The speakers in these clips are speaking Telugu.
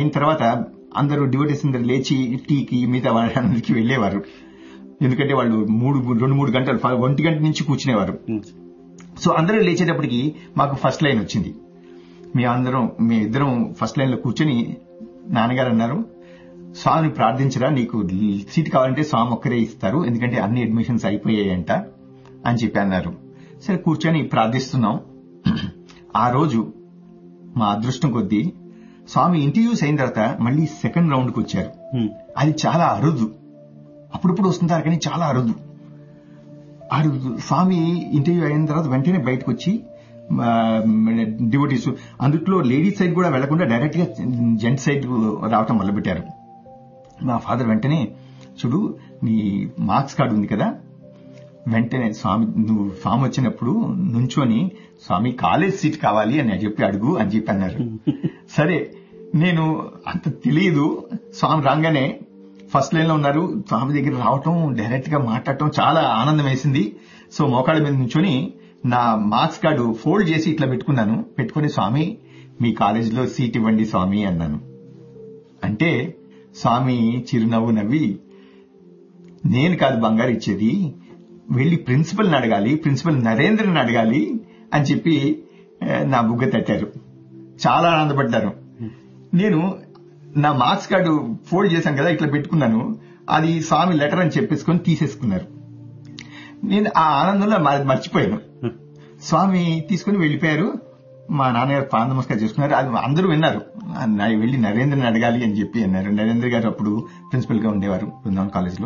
అయిన తర్వాత అందరూ డివోటీస్ అందరు లేచి టీకి మిగతా వాళ్ళందరికీ వెళ్లేవారు. ఎందుకంటే వాళ్ళు 2-3 గంటలు 1 గంట నుంచి కూర్చునేవారు. సో అందరూ లేచేటప్పటికి మాకు ఫస్ట్ లైన్ వచ్చింది. మేమిద్దరం ఫస్ట్ లైన్ లో కూర్చొని నాన్నగారు అన్నారు, స్వామిని ప్రార్థించరా, నీకు సీట్ కావాలంటే స్వామి ఒక్కరే ఇస్తారు, ఎందుకంటే అన్ని అడ్మిషన్స్ అయిపోయాయంట అని చెప్పి అన్నారు. సరే కూర్చొని ప్రార్థిస్తున్నాం. ఆ రోజు మా అదృష్టం కొద్దీ స్వామి ఇంటర్వ్యూస్ అయిన తర్వాత మళ్ళీ సెకండ్ రౌండ్కి వచ్చారు. అది చాలా అరుదు, అప్పుడప్పుడు వస్తుంటారు కానీ చాలా అరుదు. స్వామి ఇంటర్వ్యూ అయిన తర్వాత వెంటనే బయటకు వచ్చి డివోటీస్, అందుట్లో లేడీస్ సైడ్ కూడా వెళ్లకుండా డైరెక్ట్ గా జెంట్స్ సైడ్ రావటం మొదలుపెట్టారు. మా ఫాదర్ వెంటనే, చూడు నీ మార్క్స్ కార్డు ఉంది కదా, వెంటనే నువ్వు స్వామి వచ్చినప్పుడు నుంచొని స్వామి కాలేజ్ సీట్ కావాలి అని చెప్పి అడుగు అని చెప్పి అన్నారు. సరే నేను అంత తెలియదు, స్వామి రాగానే ఫస్ట్ లైన్ లో ఉన్నారు, స్వామి దగ్గర రావటం డైరెక్ట్ గా మాట్లాడటం చాలా ఆనందం వేసింది. సో మోకాళ్ళ మీద నుంచొని నా మార్క్స్ కార్డు ఫోల్డ్ చేసి ఇట్లా పెట్టుకుని స్వామి మీ కాలేజీలో సీట్ ఇవ్వండి స్వామి అన్నాను. అంటే స్వామి చిరునవ్వు నవ్వి, నేను కాదు బంగారు ఇచ్చేది, వెళ్లి ప్రిన్సిపల్ని అడగాలి, ప్రిన్సిపల్ నరేంద్రని అడగాలి అని చెప్పి నా బుగ్గ తట్టారు. చాలా ఆనందపడ్డారు. నేను నా మార్క్స్ కార్డు ఫోల్డ్ చేశాను కదా, ఇట్లా పెట్టుకున్నాను, అది స్వామి లెటర్ అని చెప్పేసుకొని తీసేసుకున్నారు. నేను ఆ ఆనందంలో మర్చిపోయాను. స్వామి తీసుకుని వెళ్లిపోయారు. మా నాన్నగారు పాద నమస్కారం చేసుకున్నారు. అది అందరూ విన్నారు, వెళ్లి నరేంద్రని అడగాలి అని చెప్పి అన్నారు. నరేంద్ర గారు అప్పుడు ప్రిన్సిపల్ గా ఉండేవారు బృందావన్ కాలేజ్ లో.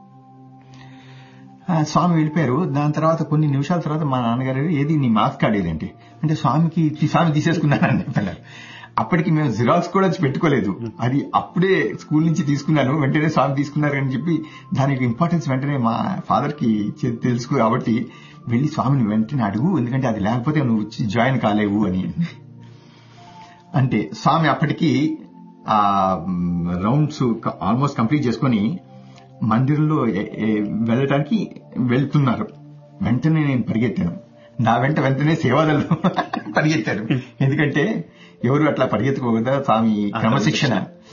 స్వామి వెళ్ళిపోయారు. దాని తర్వాత కొన్ని నిమిషాల తర్వాత మా నాన్నగారు, ఏది నీ మార్క్స్ కార్డు ఏదంటే, అంటే స్వామి తీసేసుకున్నానని చెప్పారు. అప్పటికి మేము జిరాక్స్ కూడా పెట్టుకోలేదు, అది అప్పుడే స్కూల్ నుంచి తీసుకున్నాను, వెంటనే స్వామి తీసుకున్నారు అని చెప్పి దానికి ఇంపార్టెన్స్ వెంటనే మా ఫాదర్ కి తెలుసు కాబట్టి వెళ్లి స్వామిని వెంటనే అడుగు, ఎందుకంటే అది లేకపోతే నువ్వు జాయిన్ కాలేవు అని. అంటే స్వామి అప్పటికి ఆ రౌండ్స్ ఆల్మోస్ట్ కంప్లీట్ చేసుకుని మందిరంలో వెళ్ళటానికి వెళ్తున్నారు. వెంటనే నేను పరిగెత్తాను. నా వెంటనే సేవాదలు పరిగెత్తారు. ఎందుకంటే ఎవరు అట్లా పరిగెత్తుకోకుండా స్వామి క్రమశిక్షణ.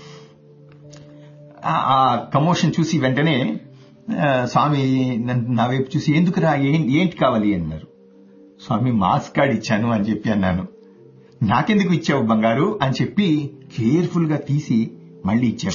ఆ కమోషన్ చూసి వెంటనే స్వామి నా వైపు చూసి, ఎందుకురా, ఏంటి కావాలి అన్నారు. స్వామి మార్క్స్ కార్డ్ ఇచ్చాను అని చెప్పి అన్నాను. నాకెందుకు ఇచ్చావు బంగారు అని చెప్పి కేర్ఫుల్ గా తీసి మళ్ళీ ఇచ్చారు.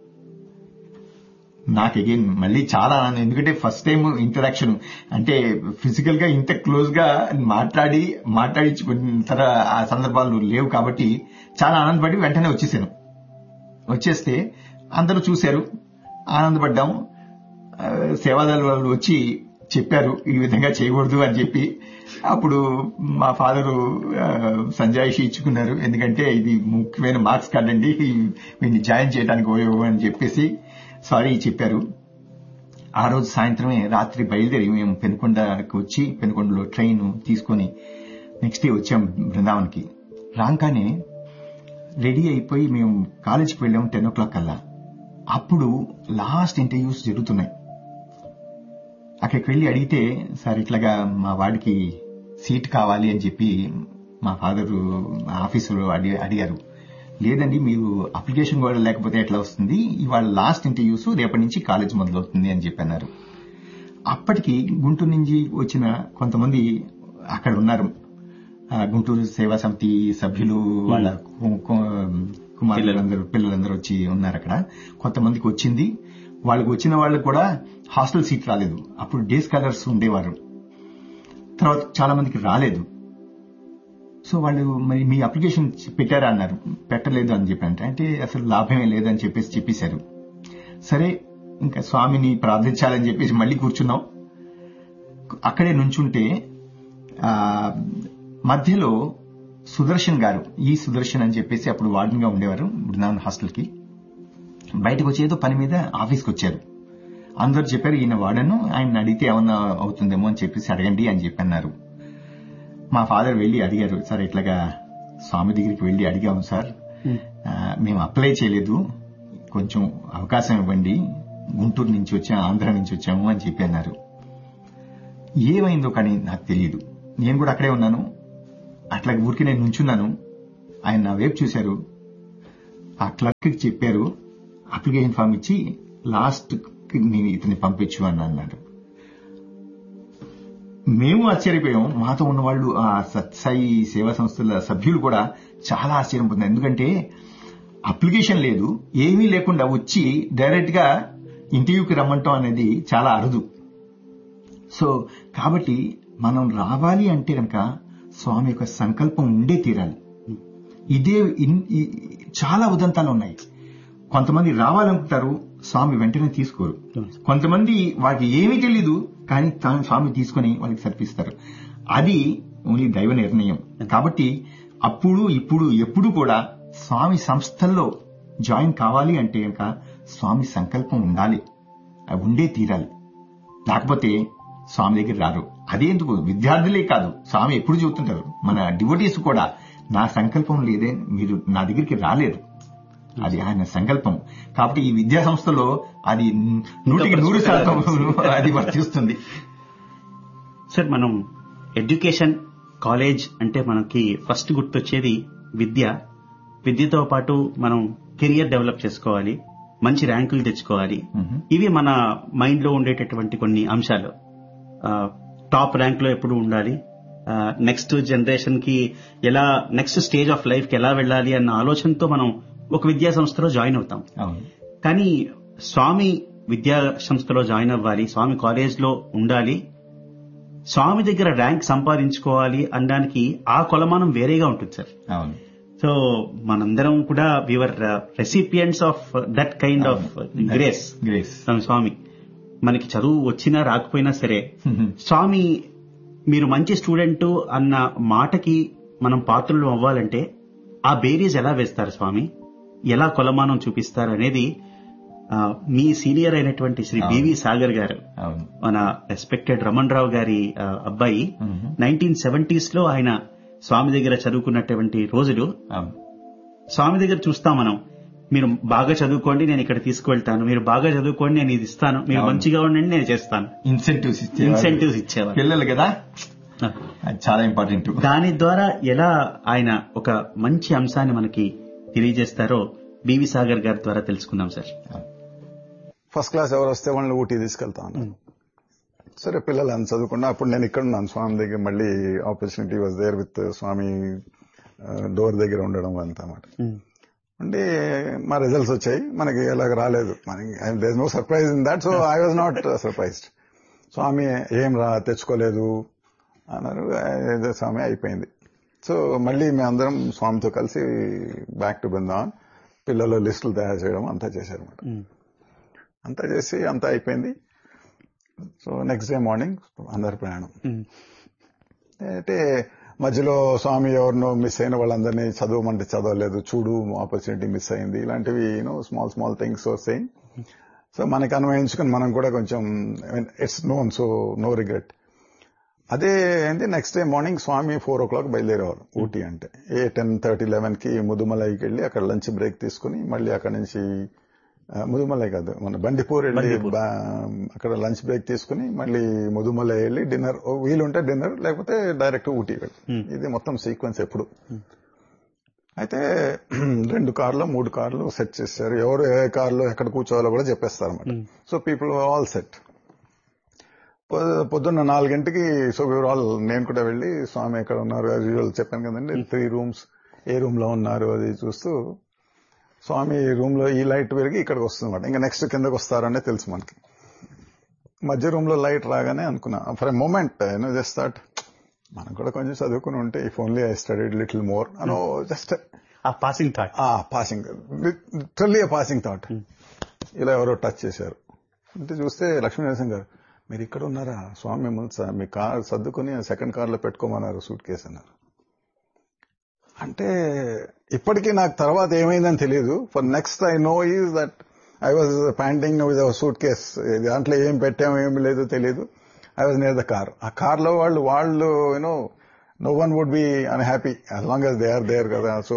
నాకు అగైన్ మళ్ళీ చాలా ఆనందం, ఎందుకంటే ఫస్ట్ టైం ఇంటరాక్షన్, అంటే ఫిజికల్ గా ఇంత క్లోజ్ గా మాట్లాడించుకున్న ఆ సందర్భాలు లేవు కాబట్టి చాలా ఆనందపడి వెంటనే వచ్చేస్తే అందరూ చూశారు, ఆనందపడ్డాం. సేవాదళ వాళ్ళు వచ్చి చెప్పారు ఈ విధంగా చేయకూడదు అని చెప్పి. అప్పుడు మా ఫాదరు సంజాయిషి ఇచ్చుకున్నారు, ఎందుకంటే ఇది ముఖ్యమైన మార్క్స్ కార్డ్ అండి, వీడిని జాయిన్ చేయడానికి అని చెప్పేసి సారీ చెప్పారు. ఆ రోజు సాయంత్రమే రాత్రి బయలుదేరి మేము పెనుకొండకి వచ్చి పెనుకొండలో ట్రైన్ తీసుకుని నెక్స్ట్ డే వచ్చాం బృందావన్కి. రాగానే రెడీ అయిపోయి మేము కాలేజీకి వెళ్ళాము 10 o'clock కల్లా. అప్పుడు లాస్ట్ ఇంటర్వ్యూస్ జరుగుతున్నాయి. అక్కడికి వెళ్లి అడిగితే, సార్ ఇట్లాగా మా వాడికి సీట్ కావాలి అని చెప్పి మా ఫాదరు ఆఫీసులో అడిగారు. లేదండి, మీరు అప్లికేషన్ కూడా లేకపోతే ఎట్లా వస్తుంది, ఇవాళ లాస్ట్ ఇంటర్వ్యూస్, రేపటి నుంచి కాలేజ్ మొదలవుతుంది అని చెప్పి అన్నారు. అప్పటికి గుంటూరు నుంచి వచ్చిన కొంతమంది అక్కడ ఉన్నారు, గుంటూరు సేవా సమితి సభ్యులు, వాళ్ళ కుమారులందరూ పిల్లలందరూ వచ్చి ఉన్నారు అక్కడ. కొంతమందికి వచ్చింది, వాళ్ళకి వచ్చిన వాళ్ళకి కూడా హాస్టల్ సీట్ రాలేదు. అప్పుడు డే స్కాలర్స్ ఉండేవారు, తర్వాత చాలా మందికి రాలేదు. సో వాళ్ళు మరి మీ అప్లికేషన్ పెట్టారా అన్నారు. పెట్టలేదు అని చెప్పి అంటే అసలు లాభమే లేదని చెప్పేశారు. సరే ఇంకా స్వామిని ప్రార్థించాలని చెప్పేసి మళ్ళీ కూర్చున్నాం. అక్కడే నుంచుంటే మధ్యలో సుదర్శన్ గారు, సుదర్శన్ అని చెప్పేసి అప్పుడు వార్డెన్ గా ఉండేవారు బృందావన్ హాస్టల్ కి, బయటకు వచ్చి ఏదో పని మీద ఆఫీస్కి వచ్చారు. అందరూ చెప్పారు ఈయన వార్డెన్, ఆయన అడిగితే ఏమన్నా అవుతుందేమో అని చెప్పేసి అడగండి అని చెప్పి అన్నారు. మా ఫాదర్ వెళ్లి అడిగారు, సార్ ఇట్లాగా స్వామి దగ్గరికి వెళ్లి అడిగాము సార్, మేము అప్లై చేయలేదు, కొంచెం అవకాశం ఇవ్వండి, గుంటూరు నుంచి వచ్చాము, ఆంధ్ర నుంచి వచ్చాము అని చెప్పి అన్నారు. ఏమైందో కానీ నాకు తెలియదు. నేను కూడా అక్కడే ఉన్నాను. అట్లా ఊరికి నేను నుంచున్నాను. ఆయన నా వైపు చూశారు. ఆ క్లర్క్ కి చెప్పారు, అప్లికేషన్ ఫామ్ ఇచ్చి లాస్ట్ నేను ఇతన్ని పంపించు అని అన్నారు. మేము ఆశ్చర్యపోయాం, మాతో ఉన్న వాళ్ళు ఆ సత్సాయి సేవా సంస్థల సభ్యులు కూడా చాలా ఆశ్చర్యం పొందారు. ఎందుకంటే అప్లికేషన్ లేదు, ఏమీ లేకుండా వచ్చి డైరెక్ట్ గా ఇంటర్వ్యూకి రమ్మంటాం అనేది చాలా అరుదు. సో కాబట్టి మనం రావాలి అంటే కనుక స్వామి యొక్క సంకల్పం ఉండే తీరాలి. ఇదే చాలా ఉదంతాలు ఉన్నాయి. కొంతమంది రావాలనుకుంటారు, స్వామి వెంటనే తీసుకోరు. కొంతమంది వారికి ఏమీ తెలీదు, కానీ స్వామి తీసుకుని వాళ్ళకి సర్పిస్తారు. అది ఓన్లీ దైవ నిర్ణయం. కాబట్టి అప్పుడు ఇప్పుడు ఎప్పుడు కూడా స్వామి సంస్థల్లో జాయిన్ కావాలి అంటే కనుక స్వామి సంకల్పం ఉండాలి, ఉండే తీరాలి. లేకపోతే స్వామి దగ్గర రారు. అదేందుకు విద్యార్థులే కాదు, స్వామి ఎప్పుడు చెబుతుంటారు, మన డివోటీస్ కూడా నా సంకల్పం లేదే మీరు నా దగ్గరికి రాలేరు, అది ఆయన సంకల్పం. కాబట్టి ఈ విద్యా సంస్థలో అది 100% అది వర్తిస్తుంది. సార్, మనం ఎడ్యుకేషన్ కాలేజ్ అంటే మనకి ఫస్ట్ గుర్తొచ్చేది విద్య. విద్యతో పాటు మనం కెరియర్ డెవలప్ చేసుకోవాలి, మంచి ర్యాంకులు తెచ్చుకోవాలి. ఇవి మన మైండ్ లో ఉండేటటువంటి కొన్ని అంశాలు. టాప్ ర్యాంక్ లో ఎప్పుడు ఉండాలి, నెక్స్ట్ జనరేషన్ కి ఎలా, నెక్స్ట్ స్టేజ్ ఆఫ్ లైఫ్ కి ఎలా వెళ్ళాలి అన్న ఆలోచనతో మనం ఒక విద్యా సంస్థలో జాయిన్ అవుతాం. కానీ స్వామి విద్యా సంస్థలో జాయిన్ అవ్వాలి, స్వామి కాలేజ్ లో ఉండాలి, స్వామి దగ్గర ర్యాంక్ సంపాదించుకోవాలి అనడానికి ఆ కొలమానం వేరేగా ఉంటుంది సార్. సో మనందరం కూడా we were recipients of that kind of grace స్వామి. మనకి చదువు వచ్చినా రాకపోయినా సరే స్వామి మీరు మంచి స్టూడెంట్ అన్న మాటకి మనం పాత్రలు అవ్వాలంటే ఆ బేరీస్ ఎలా వేస్తారు స్వామి, ఎలా కొలమానం చూపిస్తారు అనేది మీ సీనియర్ అయినటువంటి శ్రీ బివి సాగర్ గారు, మన రెస్పెక్టెడ్ రమణ్ రావు గారి అబ్బాయి, 1970s లో ఆయన స్వామి దగ్గర చదువుకున్నటువంటి రోజులు స్వామి దగ్గర చూస్తాం మనం. మీరు బాగా చదువుకోండి, నేను ఇక్కడ తీసుకువెళ్తాను, మీరు బాగా చదువుకోండి, నేను ఇది ఇస్తాను, మీరు మంచిగా ఉండండి, నేను చేస్తాను. ఇన్సెంటివ్స్ ఇచ్చేవారు పిల్లలు కదా, చాలా ఇంపార్టెంట్. దాని ద్వారా ఎలా ఆయన ఒక మంచి అంశాన్ని మనకి తెలియజేస్తారో బివి సాగర్ గారి ద్వారా తెలుసుకుందాం సార్. ఫస్ట్ క్లాస్ ఎవరు వస్తే వాళ్ళని ఊటీ తీసుకెళ్తాను. సరే పిల్లలు అని చదువుకున్నా, అప్పుడు నేను ఇక్కడ ఉన్నాను స్వామి దగ్గర. మళ్ళీ opportunity was there with Swamy door దగ్గర ఉండడం అంతా అన్నమాట. అంటే మా రిజల్ట్స్ వచ్చాయి, మనకి ఎలాగ రాలేదు, మనకి there no surprise in that. So I was not surprised. స్వామి ఏం తెచ్చుకోలేదు అన్నారు. స్వామి అయిపోయింది. సో మళ్ళీ మేమందరం స్వామితో కలిసి బ్యాక్ టు బృందావన్ పిల్లలు లిస్టులు తయారు చేయడం అంతా చేశారన్నమాట. అంతా చేసి అంతా అయిపోయింది. సో నెక్స్ట్ డే మార్నింగ్ అందరి ప్రయాణం. అయితే మధ్యలో స్వామి ఎవరినో మిస్ అయిన వాళ్ళందరినీ చదవమంటే చదవలేదు, చూడు ఆపర్చునిటీ మిస్ అయింది, ఇలాంటివి స్మాల్ స్మాల్ థింగ్స్ వస్తాయి. సో మనకి అన్వయించుకుని మనం కూడా కొంచెం it's known, so no regret. అదే ఏంటి నెక్స్ట్ డే మార్నింగ్ స్వామి 4 o'clock బయలుదేరేవారు ఊటీ. అంటే 10:30, 11కి ముదుమలైకి వెళ్ళి అక్కడ లంచ్ బ్రేక్ తీసుకుని మళ్ళీ అక్కడ నుంచి ముదుమలై కాదు మన బండిపూర్ వెళ్ళి అక్కడ లంచ్ బ్రేక్ తీసుకుని మళ్ళీ ముదుమలై వెళ్ళి డిన్నర్, వీలుంటే డిన్నర్, లేకపోతే డైరెక్ట్ ఊటీ వెళ్ళి. ఇది మొత్తం సీక్వెన్స్ ఎప్పుడు. అయితే 2 కార్లు 3 కార్లు సెట్ చేశారు. ఎవరు ఏ కార్లో ఎక్కడ కూర్చోవాలో కూడా చెప్పేస్తారు అన్నమాట. So people all set. పొద్దున్న 4 గంటకి సో ఆల్, నేను కూడా వెళ్ళి స్వామి ఎక్కడ ఉన్నారు చెప్పాను కదండి, 3 rooms, ఏ రూమ్ లో ఉన్నారు అది చూస్తూ స్వామి రూమ్ లో ఈ లైట్ పెరిగి ఇక్కడికి వస్తుందన్నమాట. ఇంకా నెక్స్ట్ కిందకి వస్తారనే తెలుసు మనకి. మధ్య రూమ్ లో లైట్ రాగానే అనుకున్నా for a moment just thought మనం కూడా కొంచెం చదువుకుని ఉంటే if only I studied little more అనో, just passing thought, literally passing thought. ఇలా ఎవరో టచ్ చేశారు అంటే చూస్తే లక్ష్మీనరసింహ గారు, మీరు ఇక్కడ ఉన్నారా, స్వామి మిమ్మల్ని మీ కార్ సర్దుకుని సెకండ్ కార్లో పెట్టుకోమన్నారు, సూట్ కేసు అన్నారు. అంటే ఇప్పటికీ నాకు తర్వాత ఏమైందని తెలియదు. For next I know is that I was panting with our suit case. దాంట్లో ఏం పెట్టామో ఏమి లేదు తెలియదు. I was near the car. ఆ కార్లో వాళ్ళు no one would be unhappy as long as they are there kada. So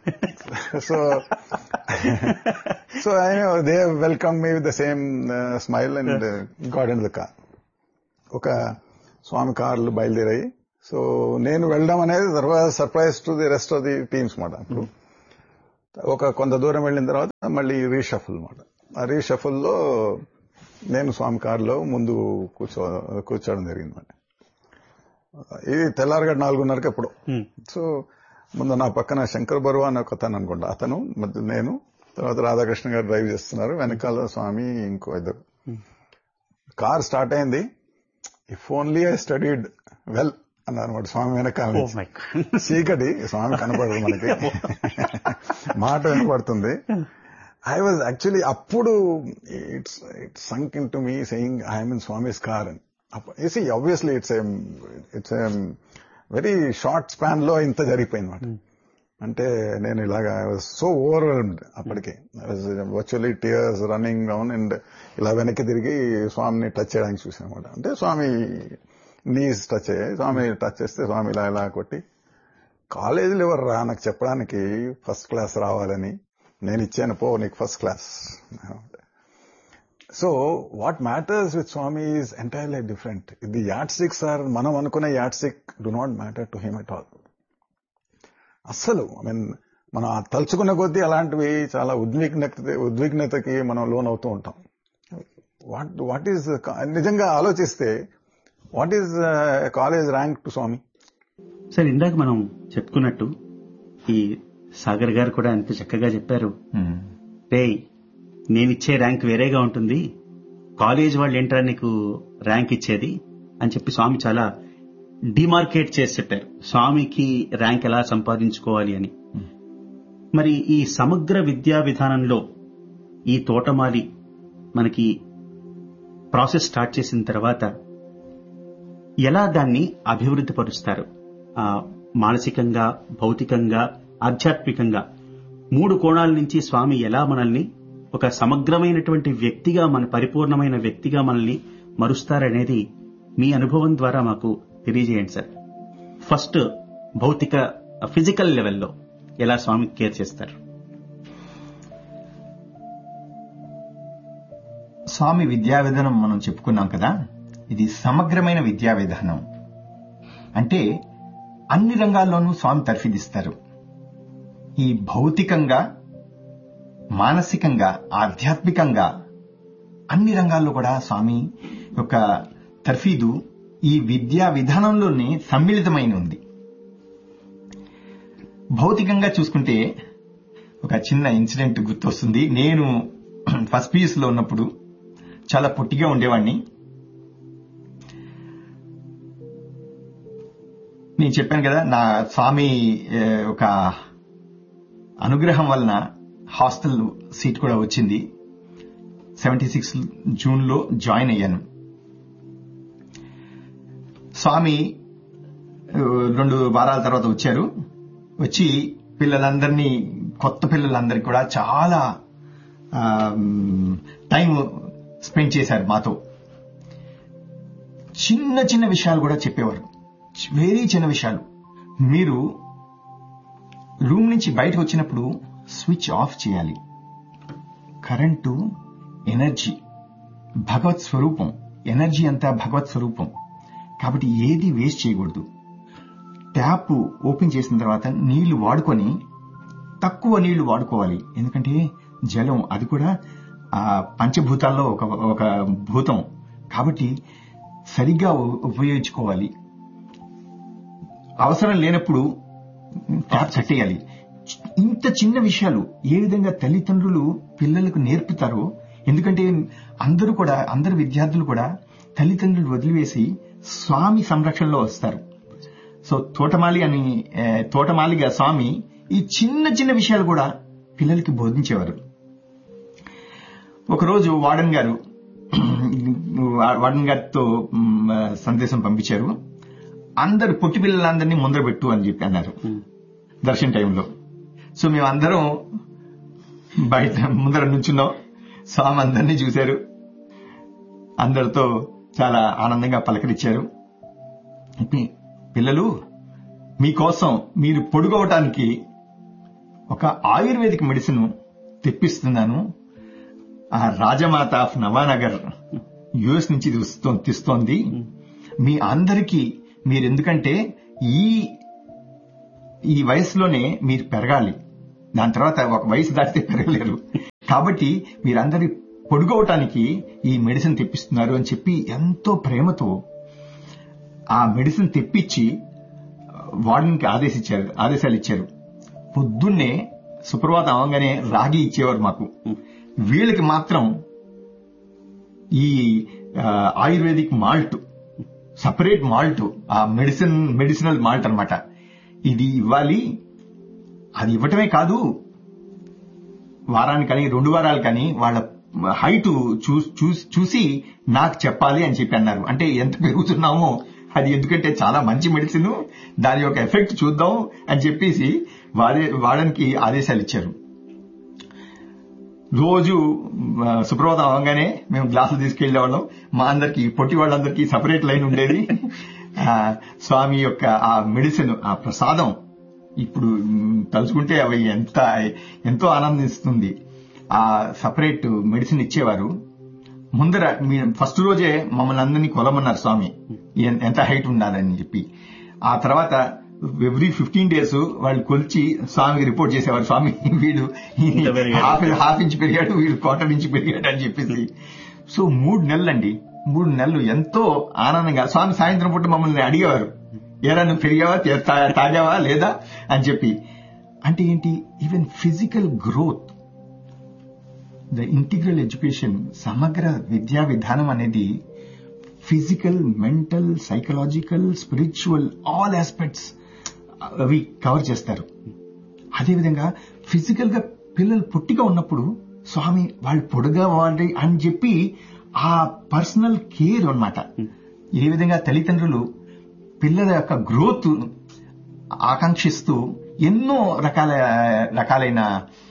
I know they welcomed me with the same smile and got into the car. ఒక స్వామి కార్లు బయలుదేరాయి. సో నేను వెళ్ళడం అనేది తర్వాత surprise to the rest of the teams మాట. అప్పుడు కొంత దూరం వెళ్ళిన తర్వాత మళ్ళీ రీషఫుల్ అనమాట. ఆ రీషఫుల్లో నేను స్వామి కారులో ముందు కూర్చోవడం జరిగింది. ఇది తెల్లారగడ 4:30కి ఎప్పుడు. సో ముందు నా పక్కన శంకర్ బరువా అని ఒక అతను అనుకుంటా, అతను నేను, తర్వాత రాధాకృష్ణ గారు డ్రైవ్ చేస్తున్నారు, వెనకాల స్వామి ఇంకో ఇద్దరు. కార్ స్టార్ట్ అయింది. If only I studied well అన్నమాట స్వామి వెనకాల. చీకటి, స్వామి కనపడదు మనకి, మాట వినపడుతుంది. ఐ వాజ్ యాక్చువల్లీ అప్పుడు it's సంక్ in to me saying I'm in Swami's car అని. Obviously it's very short span లో ఇంత జరిగిపోయింది అనమాట. అంటే నేను ఇలాగా ఐ వాజ్ సో ఓవర్వెల్మ్డ్ అప్పటికే. I was virtually tears running down and ఇలా వెనక్కి తిరిగి స్వామిని టచ్ చేయడానికి చూసాను అనమాట. అంటే స్వామి నీస్ టచ్ అయ్యాయి. స్వామి టచ్ చేస్తే స్వామి ఇలా ఇలా కొట్టి, కాలేజీలో ఎవరు రా నాకు చెప్పడానికి ఫస్ట్ క్లాస్ రావాలని, నేను ఇచ్చాను పో నీకు first class. So what matters with Swamy is entirely different. The add sticks are, మనం అనుకునే add stick do not matter to him at all. అస్సలు మనం తలుచుకున్న కొద్దీ అలాంటివి చాలా ఉద్విగ్నతకి మనం లోన్ అవుతూ ఉంటాం. వాట్ ఈజ్ నిజంగా ఆలోచిస్తే what is college rank to Swamy? Sir, ఇందాక మనం చెప్పుకున్నట్టు ఈ సాగర్ గారు కూడా ఎంత చక్కగా చెప్పారు. నేనిచ్చే ర్యాంక్ వేరేగా ఉంటుంది, కాలేజ్ వాళ్ళు ఏంట్రా నీకు ర్యాంక్ ఇచ్చేది అని చెప్పి స్వామి చాలా డిమార్కేట్ చేసి చెప్పారు స్వామికి ర్యాంక్ ఎలా సంపాదించుకోవాలి అని. మరి ఈ సమగ్ర విద్యా విధానంలో ఈ తోటమాలి మనకి ప్రాసెస్ స్టార్ట్ చేసిన తర్వాత ఎలా దాన్ని అభివృద్ధి పరుస్తారు? మానసికంగా, భౌతికంగా, ఆధ్యాత్మికంగా 3 కోణాల నుంచి స్వామి ఎలా మనల్ని ఒక సమగ్రమైనటువంటి వ్యక్తిగా, మన పరిపూర్ణమైన వ్యక్తిగా మనల్ని మరుస్తారనేది మీ అనుభవం ద్వారా మాకు తెలియజేయండి సార్. ఫస్ట్ భౌతిక ఫిజికల్ లెవెల్లో ఎలా స్వామి కేర్ చేస్తారు? స్వామి విద్యా విధానం మనం చెప్పుకున్నాం కదా, ఇది సమగ్రమైన విద్యా విధానం. అంటే అన్ని రంగాల్లోనూ స్వామి తర్ఫీదిస్తారు. ఈ భౌతికంగా, మానసికంగా, ఆధ్యాత్మికంగా అన్ని రంగాల్లో కూడా స్వామి యొక్క తర్ఫీదు ఈ విద్యా విధానంలోనే సమ్మిళితమైన ఉంది. భౌతికంగా చూసుకుంటే ఒక చిన్న ఇన్సిడెంట్ గుర్తొస్తుంది. నేను ఫస్ట్ పీయూసీలో ఉన్నప్పుడు చాలా పొట్టిగా ఉండేవాడిని. నేను చెప్పాను కదా, నా స్వామి ఒక అనుగ్రహం వలన హాస్టల్ సీట్ కూడా వచ్చింది. 76 జూన్లో జాయిన్ అయ్యాను. స్వామి 2 వారాల తర్వాత వచ్చారు. వచ్చి పిల్లలందరినీ, కొత్త పిల్లలందరికీ కూడా చాలా టైం స్పెండ్ చేశారు మాతో. చిన్న చిన్న విషయాలు కూడా చెప్పేవారు, వెరీ చిన్న విషయాలు. మీరు రూమ్ నుంచి బయటకు వచ్చినప్పుడు స్విచ్ ఆఫ్ చేయాలి. కరెంటు ఎనర్జీ, భగవత్ స్వరూపం. ఎనర్జీ అంతా భగవత్ స్వరూపం కాబట్టి ఏది వేస్ట్ చేయకూడదు. ట్యాప్ ఓపెన్ చేసిన తర్వాత నీళ్లు వాడుకొని తక్కువ నీళ్లు వాడుకోవాలి. ఎందుకంటే జలం అది కూడా పంచభూతాల్లో ఒక భూతం కాబట్టి సరిగ్గా ఉపయోగించుకోవాలి. అవసరం లేనప్పుడు ట్యాప్ కట్టేయాలి. ఇంత చిన్న విషయాలు ఏ విధంగా తల్లిదండ్రులు పిల్లలకు నేర్పుతారో, ఎందుకంటే అందరు విద్యార్థులు కూడా తల్లిదండ్రులు వదిలివేసి స్వామి సంరక్షణలో వస్తారు. సో తోటమాలిగా స్వామి ఈ చిన్న చిన్న విషయాలు కూడా పిల్లలకి బోధించేవారు. ఒకరోజు వార్డెన్ గారితో సందేశం పంపించారు. అందరు పొట్టి పిల్లలందరినీ ముందర పెట్టు అని చెప్పి అన్నారు దర్శన టైంలో. సో మేమందరం బయట ముందర నుంచున్నాం. స్వామి అందరినీ చూశారు, అందరితో చాలా ఆనందంగా పలకరించారు. పిల్లలు, మీకోసం మీరు పొడుగవటానికి ఒక ఆయుర్వేదిక్ మెడిసిన్ తెప్పిస్తున్నాను. ఆ రాజమాత ఆఫ్ నవానగర్ యుఎస్ నుంచి తెస్తోంది. మీ అందరికీ మీరు, ఎందుకంటే ఈ వయసులోనే మీరు పెరగాలి, దాని తర్వాత ఒక వయసు దాటితే పెరగలేరు. కాబట్టి మీరందరి పొడుగవటానికి ఈ మెడిసిన్ తెప్పిస్తున్నారు అని చెప్పి ఎంతో ప్రేమతో ఆ మెడిసిన్ తెప్పించి వార్డెన్కి ఆదేశాలు ఇచ్చారు. పొద్దున్నే సుప్రభాతం అవగానే రాగి ఇచ్చేవారు మాకు. వీళ్ళకి మాత్రం ఈ ఆయుర్వేదిక్ మాల్ట్, సపరేట్ మాల్ట్, ఆ మెడిసినల్ మాల్ట్ అన్నమాట, ఇది ఇవ్వాలి. అది ఇవ్వటమే కాదు, వారానికి కానీ 2 వారాలు కానీ వాళ్ళ హైట్ చూసి నాకు చెప్పాలి అని చెప్పి అన్నారు. అంటే ఎంత పెరుగుతున్నామో అది, ఎందుకంటే చాలా మంచి మెడిసిన్, దాని యొక్క ఎఫెక్ట్ చూద్దాం అని చెప్పేసి వాడడానికి ఆదేశాలు ఇచ్చారు. రోజు సుప్రభాతం అవగానే మేము గ్లాసులు తీసుకెళ్లేవాళ్ళం. మా అందరికి, పొట్టి వాళ్ళందరికీ సపరేట్ లైన్ ఉండేది. స్వామి యొక్క ఆ మెడిసిన్, ఆ ప్రసాదం ఇప్పుడు తలుచుకుంటే అవి ఎంతో ఆనందిస్తుంది. ఆ సపరేట్ మెడిసిన్ ఇచ్చేవారు. ముందర ఫస్ట్ రోజే మమ్మల్ని అందరినీ కొలమన్నారు స్వామి, ఎంత హైట్ ఉండాలని చెప్పి. ఆ తర్వాత ఎవ్రీ 15 days వాళ్ళు కొలిచి స్వామికి రిపోర్ట్ చేసేవారు. స్వామి వీడు హాఫ్ ఇంచ్ పెరిగాడు, వీడు 1/4 ఇంచ్ పెరిగాడు అని చెప్పేసి. సో 3 నెలలండి, 3 నెలలు ఎంతో ఆనందంగా. స్వామి సాయంత్రం పూట మమ్మల్ని అడిగేవారు, ఏరా నువ్వు పెరిగావా, తాగావా లేదా అని చెప్పి. అంటే ఏంటి, even physical growth, the integral education, సమగ్ర విద్యా విధానం అనేది physical, mental, psychological, spiritual, all aspects అవి కవర్ చేస్తారు. అదేవిధంగా ఫిజికల్ గా పిల్లలు పొట్టిగా ఉన్నప్పుడు స్వామి వాళ్ళు పొడుగా వాలి అని చెప్పి ఆ పర్సనల్ కేర్ అన్నమాట. ఏ విధంగా తల్లిదండ్రులు పిల్లల యొక్క గ్రోత్ ఆకాంక్షిస్తూ ఎన్నో రకాలైన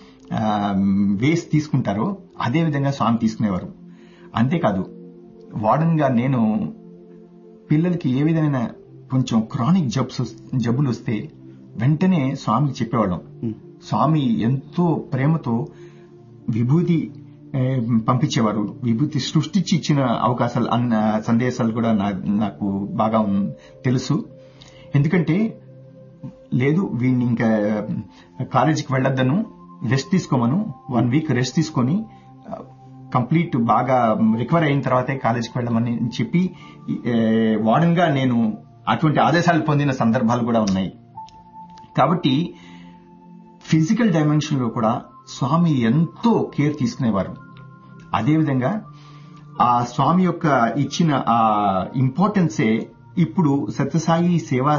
వేస్ తీసుకుంటారో అదేవిధంగా స్వామి తీసుకునేవారు. అంతేకాదు, వార్డెన్ గా నేను పిల్లలకి ఏ విధమైన కొంచెం క్రానిక్ జబ్బులు వస్తే వెంటనే స్వామికి చెప్పేవాళ్ళం. స్వామి ఎంతో ప్రేమతో విభూతి పంపించేవారు. విభూతి సృష్టించి ఇచ్చిన అవకాశాలు, సందేశాలు కూడా నాకు బాగా తెలుసు. ఎందుకంటే లేదు వీడిని ఇంకా కాలేజీకి వెళ్ళొద్దను, రెస్ట్ తీసుకోమను, 1 week రెస్ట్ తీసుకొని కంప్లీట్ బాగా రికవర్ అయిన తర్వాతే కాలేజీకి వెళ్ళమని చెప్పి వార్డెన్ గా నేను అటువంటి ఆదేశాలు పొందిన సందర్భాలు కూడా ఉన్నాయి. కాబట్టి ఫిజికల్ డైమెన్షన్ లో కూడా స్వామి ఎంతో కేర్ తీసుకునేవారు. అదేవిధంగా ఆ స్వామి యొక్క ఇచ్చిన ఆ ఇంపార్టెన్సే ఇప్పుడు సత్యసాయి సేవా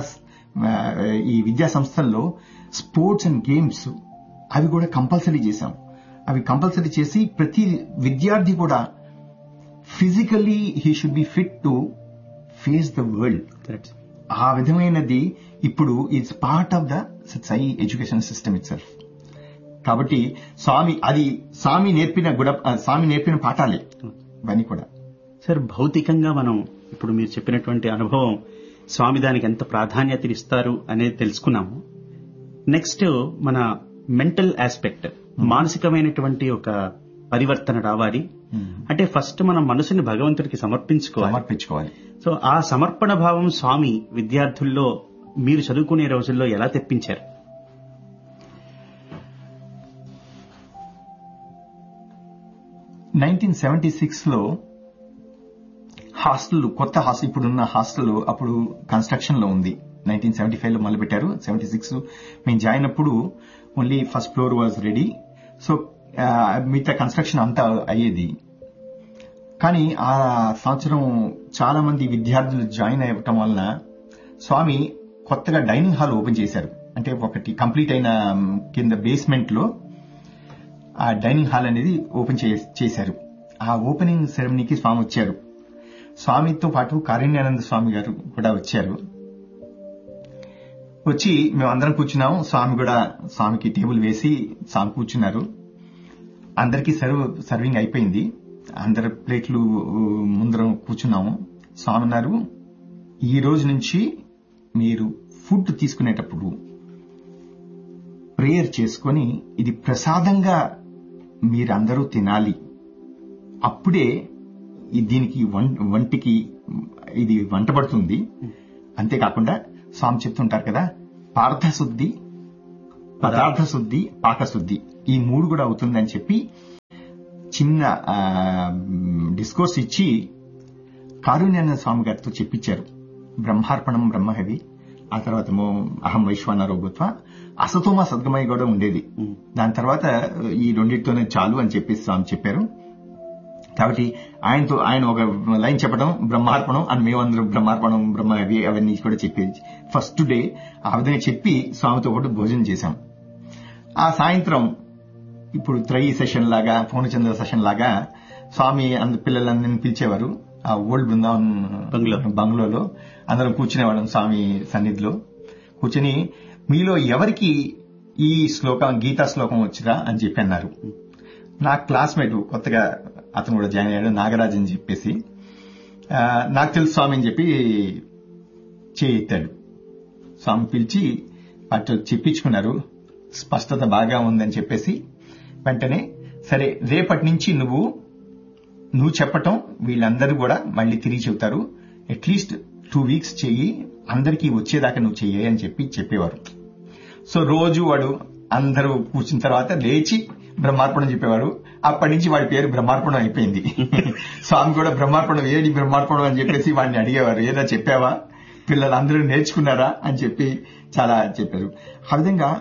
ఈ విద్యా సంస్థల్లో స్పోర్ట్స్ అండ్ గేమ్స్ అవి కూడా కంపల్సరీ చేశాం. అవి కంపల్సరీ చేసి ప్రతి విద్యార్థి కూడా physically he should be fit to face the world. ఆ విధమైనది ఇప్పుడు it's part of the Sathya Sai education system it self. కాబట్టి స్వామి నేర్పిన పాఠాలే ఇవన్నీ కూడా. సార్, భౌతికంగా మనం ఇప్పుడు మీరు చెప్పినటువంటి అనుభవం, స్వామి దానికి ఎంత ప్రాధాన్యత ఇస్తారు అనేది తెలుసుకున్నాము. నెక్స్ట్ మన మెంటల్ ఆస్పెక్ట్, మానసికమైనటువంటి ఒక పరివర్తన రావాలి అంటే ఫస్ట్ మనం మనసుని భగవంతుడికి సమర్పించుకోవాలి. సో ఆ సమర్పణ భావం స్వామి విద్యార్థుల్లో మీరు చదువుకునే రోజుల్లో ఎలా తెప్పించారు? లో హాస్టల్, కొత్త హాస్టల్, ఇప్పుడున్న హాస్టల్ అప్పుడు కన్స్ట్రక్షన్ లో ఉంది. 1975 లో మొదలుపెట్టారు. 76 మేము జాయిన్ అప్పుడు only first floor was ready. So మిగతా కన్స్ట్రక్షన్ అంతా అయ్యేది. కానీ ఆ సంవత్సరం చాలా మంది విద్యార్థులు జాయిన్ అవ్వటం వలన స్వామి కొత్తగా డైనింగ్ హాల్ ఓపెన్ చేశారు. అంటే ఒకటి కంప్లీట్ అయిన కింద బేస్మెంట్ లో ఆ డైనింగ్ హాల్ అనేది ఓపెన్ చేశారు. ఆ ఓపెనింగ్ సెరమనీకి స్వామి వచ్చారు. స్వామితో పాటు కారుణ్యానంద స్వామి గారు కూడా వచ్చారు. వచ్చి మేము అందరం కూర్చున్నాము. స్వామి కూడా, స్వామికి టేబుల్ వేసి స్వామి కూర్చున్నారు. అందరికీ సర్వింగ్ అయిపోయింది. అందరి ప్లేట్లు ముందర కూర్చున్నాము. స్వామి అన్నారు, ఈ రోజు నుంచి మీరు ఫుడ్ తీసుకునేటప్పుడు ప్రేయర్ చేసుకొని ఇది ప్రసాదంగా మీరందరూ తినాలి. అప్పుడే దీనికి వంటికి ఇది వంటబడుతుంది. అంతేకాకుండా స్వామి చెప్తుంటారు కదా, పార్థశుద్ధి పదార్థ శుద్ధి, పాకశుద్ధి ఈ 3 కూడా అవుతుందని చెప్పి చిన్న డిస్కోర్స్ ఇచ్చి కారుణ్యానంద స్వామి గారితో చెప్పించారు. బ్రహ్మార్పణం బ్రహ్మహవి, ఆ తర్వాత అహం వైశ్వానరో భూత్వ, అసతోమ సద్గమయ కూడా ఉండేది. దాని తర్వాత ఈ రెండింటితోనే చాలు అని చెప్పేసి స్వామి చెప్పారు. కాబట్టి ఆయన ఒక లైన్ చెప్పడం బ్రహ్మార్పణం అని, మేమందరూ బ్రహ్మార్పణం బ్రహ్మహవి అవన్నీ కూడా చెప్పేది. ఫస్ట్ డే ఆ విధంగా చెప్పి స్వామితో పాటు భోజనం చేశాం. ఆ సాయంత్రం ఇప్పుడు త్రయీ సెషన్ లాగా, పూర్ణచంద్ర సెషన్ లాగా స్వామి పిల్లలందరినీ పిలిచేవారు. ఆ ఓల్డ్ బృందావన్ బంగ్లోలో అందరం కూర్చునేవాళ్ళం స్వామి సన్నిధిలో. కూర్చుని మీలో ఎవరికి ఈ శ్లోకం, గీతా శ్లోకం వచ్చిరా అని చెప్పి అన్నారు. నా క్లాస్మేట్ కొత్తగా అతను కూడా జాయిన్ అయ్యాడు, నాగరాజ్ అని చెప్పేసి, నాకు తెలుసు స్వామి అని చెప్పి చేయి ఎత్తాడు. స్వామి పిలిచి అటు చెప్పించుకున్నారు. స్పష్టత బాగా ఉందని చెప్పేసి వెంటనే సరే రేపటి నుంచి నువ్వు చెప్పటం వీళ్ళందరూ కూడా మళ్ళీ తిరిగి చెబుతారు, అట్లీస్ట్ 2 weeks చెయ్యి, అందరికీ వచ్చేదాకా నువ్వు చెయ్యి అని చెప్పేవారు. సో రోజు వాడు అందరూ కూర్చున్న తర్వాత లేచి బ్రహ్మార్పణం చెప్పేవాడు. అప్పటి నుంచి వాడి పేరు బ్రహ్మార్పణం అయిపోయింది. స్వామి కూడా బ్రహ్మార్పణం ఏడి బ్రహ్మార్పణం అని చెప్పేసి వాడిని అడిగేవారు, ఏదో చెప్పావా, పిల్లలందరూ నేర్చుకున్నారా అని చెప్పి చాలా చెప్పారు. ఆ విధంగా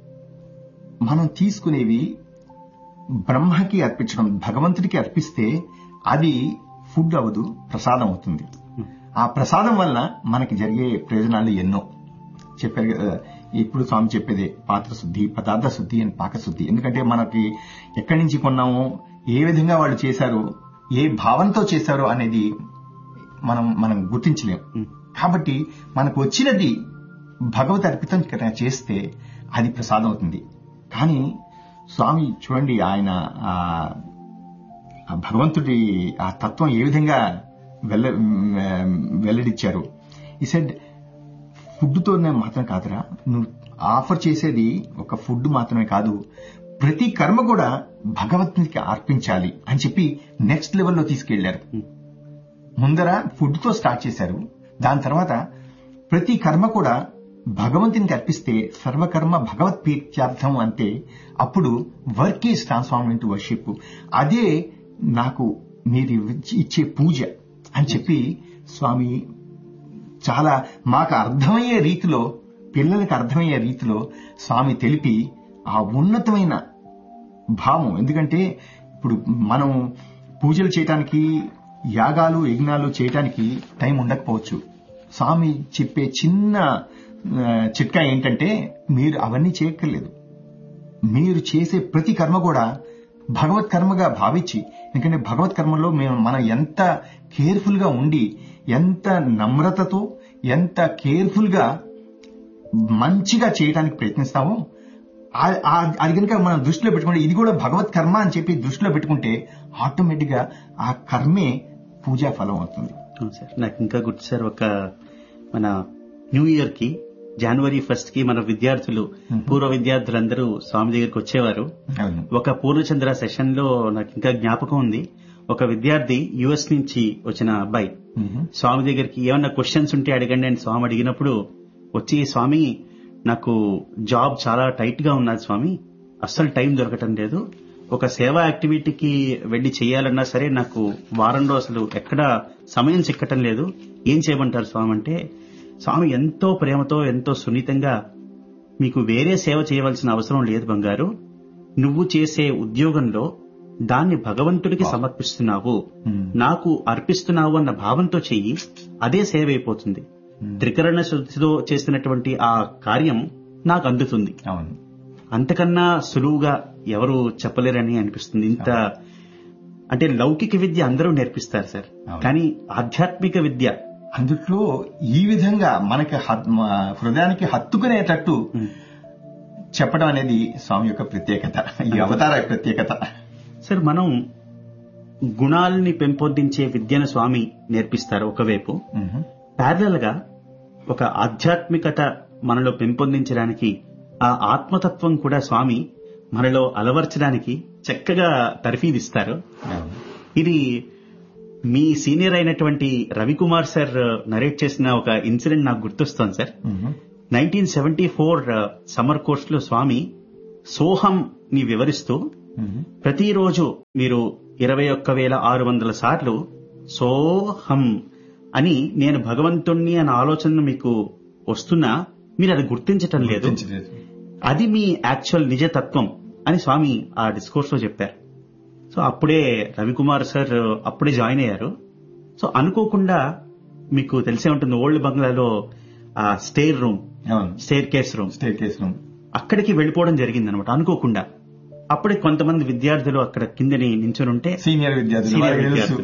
మనం తీసుకునేవి బ్రహ్మకి అర్పించడం, భగవంతుడికి అర్పిస్తే అది ఫుడ్ అవ్వదు, ప్రసాదం అవుతుంది. ఆ ప్రసాదం వల్ల మనకి జరిగే ప్రయోజనాలు ఎన్నో చెప్పారు కదా. ఇప్పుడు స్వామి చెప్పేదే పాత్ర శుద్ధి, పదార్థ శుద్ధి అండ్ పాకశుద్ధి. ఎందుకంటే మనకి ఎక్కడి నుంచి కొన్నామో, ఏ విధంగా వాళ్ళు చేశారో, ఏ భావంతో చేశారో అనేది మనం గుర్తించలేం. కాబట్టి మనకు వచ్చినది భగవత్ అర్పితం చేస్తే అది ప్రసాదం అవుతుంది. కానీ స్వామి చూడండి, ఆయన భగవంతుడి ఆ తత్వం ఏ విధంగా వెల్లడిచ్చారు. ఈ సెడ్ ఫుడ్తోనే మాత్రం కాదురా, నువ్వు ఆఫర్ చేసేది ఒక ఫుడ్ మాత్రమే కాదు, ప్రతి కర్మ కూడా భగవంతునికి అర్పించాలి అని చెప్పి నెక్స్ట్ లెవెల్లో తీసుకెళ్లారు. ముందర ఫుడ్ తో స్టార్ట్ చేశారు, దాని తర్వాత ప్రతి కర్మ కూడా భగవంతునికి అర్పిస్తే సర్వకర్మ భగవత్ ప్రీత్యార్థం అంటే అప్పుడు work is transform into worship. అదే నాకు మీరు ఇచ్చే పూజ అని చెప్పి స్వామి చాలా మాకు అర్థమయ్యే రీతిలో, పిల్లలకు అర్థమయ్యే రీతిలో స్వామి తెలిపి ఆ ఉన్నతమైన భావం. ఎందుకంటే ఇప్పుడు మనం పూజలు చేయటానికి, యాగాలు యజ్ఞాలు చేయటానికి టైం ఉండకపోవచ్చు. స్వామి చెప్పే చిన్న చిట్కా ఏంటంటే, మీరు అవన్నీ చేయక్కర్లేదు, మీరు చేసే ప్రతి కర్మ కూడా భగవత్ కర్మగా భావించి, ఎందుకంటే భగవత్ కర్మలో మనం ఎంత కేర్ఫుల్ గా ఉండి, ఎంత నమ్రతతో, ఎంత కేర్ఫుల్ గా మంచిగా చేయడానికి ప్రయత్నిస్తామో, అది కనుక మనం దృష్టిలో పెట్టుకుంటే, ఇది కూడా భగవత్ కర్మ అని చెప్పి దృష్టిలో పెట్టుకుంటే ఆటోమేటిక్ గా ఆ కర్మే పూజా ఫలం అవుతుంది. సార్ నాకు ఇంకా గుర్తు సార్, ఒక మన న్యూ ఇయర్ కి January 1st కి మన విద్యార్థులు, పూర్వ విద్యార్థులందరూ స్వామి దగ్గరికి వచ్చేవారు. ఒక పూర్ణచంద్ర సెషన్ లో నాకు ఇంకా జ్ఞాపకం ఉంది, ఒక విద్యార్థి US నుంచి వచ్చిన అబ్బాయి స్వామి దగ్గరికి ఏమన్నా క్వశ్చన్స్ ఉంటే అడగండి అని స్వామి అడిగినప్పుడు వచ్చి, స్వామి నాకు జాబ్ చాలా టైట్ గా ఉన్నది స్వామి, అస్సలు టైం దొరకటం లేదు, ఒక సేవా యాక్టివిటీకి వెళ్లి చేయాలన్నా సరే నాకు వారంలో అసలు ఎక్కడ సమయం చిక్కటం లేదు, ఏం చేయమంటారు స్వామి అంటే, స్వామి ఎంతో ప్రేమతో ఎంతో సున్నితంగా, మీకు వేరే సేవ చేయవలసిన అవసరం లేదు బంగారు, నువ్వు చేసే ఉద్యోగంలో దాన్ని భగవంతుడికి సమర్పిస్తున్నావు, నాకు అర్పిస్తున్నావు అన్న భావంతో చెయ్యి, అదే సేవ అయిపోతుంది. త్రికరణ శుద్ధితో చేసినటువంటి ఆ కార్యం నాకు అందుతుంది. అంతకన్నా సులువుగా ఎవరు చెప్పలేరని అనిపిస్తుంది. ఇంత అంటే లౌకిక విద్య అందరూ నేర్పిస్తారు సార్, కానీ ఆధ్యాత్మిక విద్య అందుట్లో ఈ విధంగా మనకి హృదయానికి హత్తుకునేటట్టు చెప్పడం అనేది స్వామి యొక్క ప్రత్యేకత, ఈ అవతార ప్రత్యేకత. సార్ మనం గుణాలని పెంపొందించే విద్యను స్వామి నేర్పిస్తారు ఒకవైపు, ప్యారలల్ గా ఒక ఆధ్యాత్మికత మనలో పెంపొందించడానికి, ఆ ఆత్మతత్వం కూడా స్వామి మనలో అలవర్చడానికి చక్కగా తర్ఫీదిస్తారు. ఇది మీ సీనియర్ అయినటువంటి రవికుమార్ సార్ నరేట్ చేసిన ఒక ఇన్సిడెంట్ నాకు గుర్తొస్తోంది సార్. 1974 సమ్మర్ కోర్స్ లో స్వామి సోహం ని వివరిస్తూ ప్రతిరోజు మీరు 21,600 సార్లు సోహం అని నేను భగవంతుణ్ణి అన్న ఆలోచన మీకు వస్తున్నా మీరు అది గుర్తించటం లేదు, అది మీ యాక్చువల్ నిజతత్వం అని స్వామి ఆ డిస్కోర్స్ లో చెప్పారు. సో అప్పుడే రవికుమార్ సార్ అప్పుడే జాయిన్ అయ్యారు. సో అనుకోకుండా మీకు తెలిసే ఉంటుంది ఓల్డ్ బంగ్లాలో ఆ స్టేర్ కేస్ రూమ్ అక్కడికి వెళ్ళిపోవడం జరిగింది అనమాట అనుకోకుండా. అప్పుడే కొంతమంది విద్యార్థులు అక్కడ కిందని నించొని ఉంటే సీనియర్ విద్యార్థులు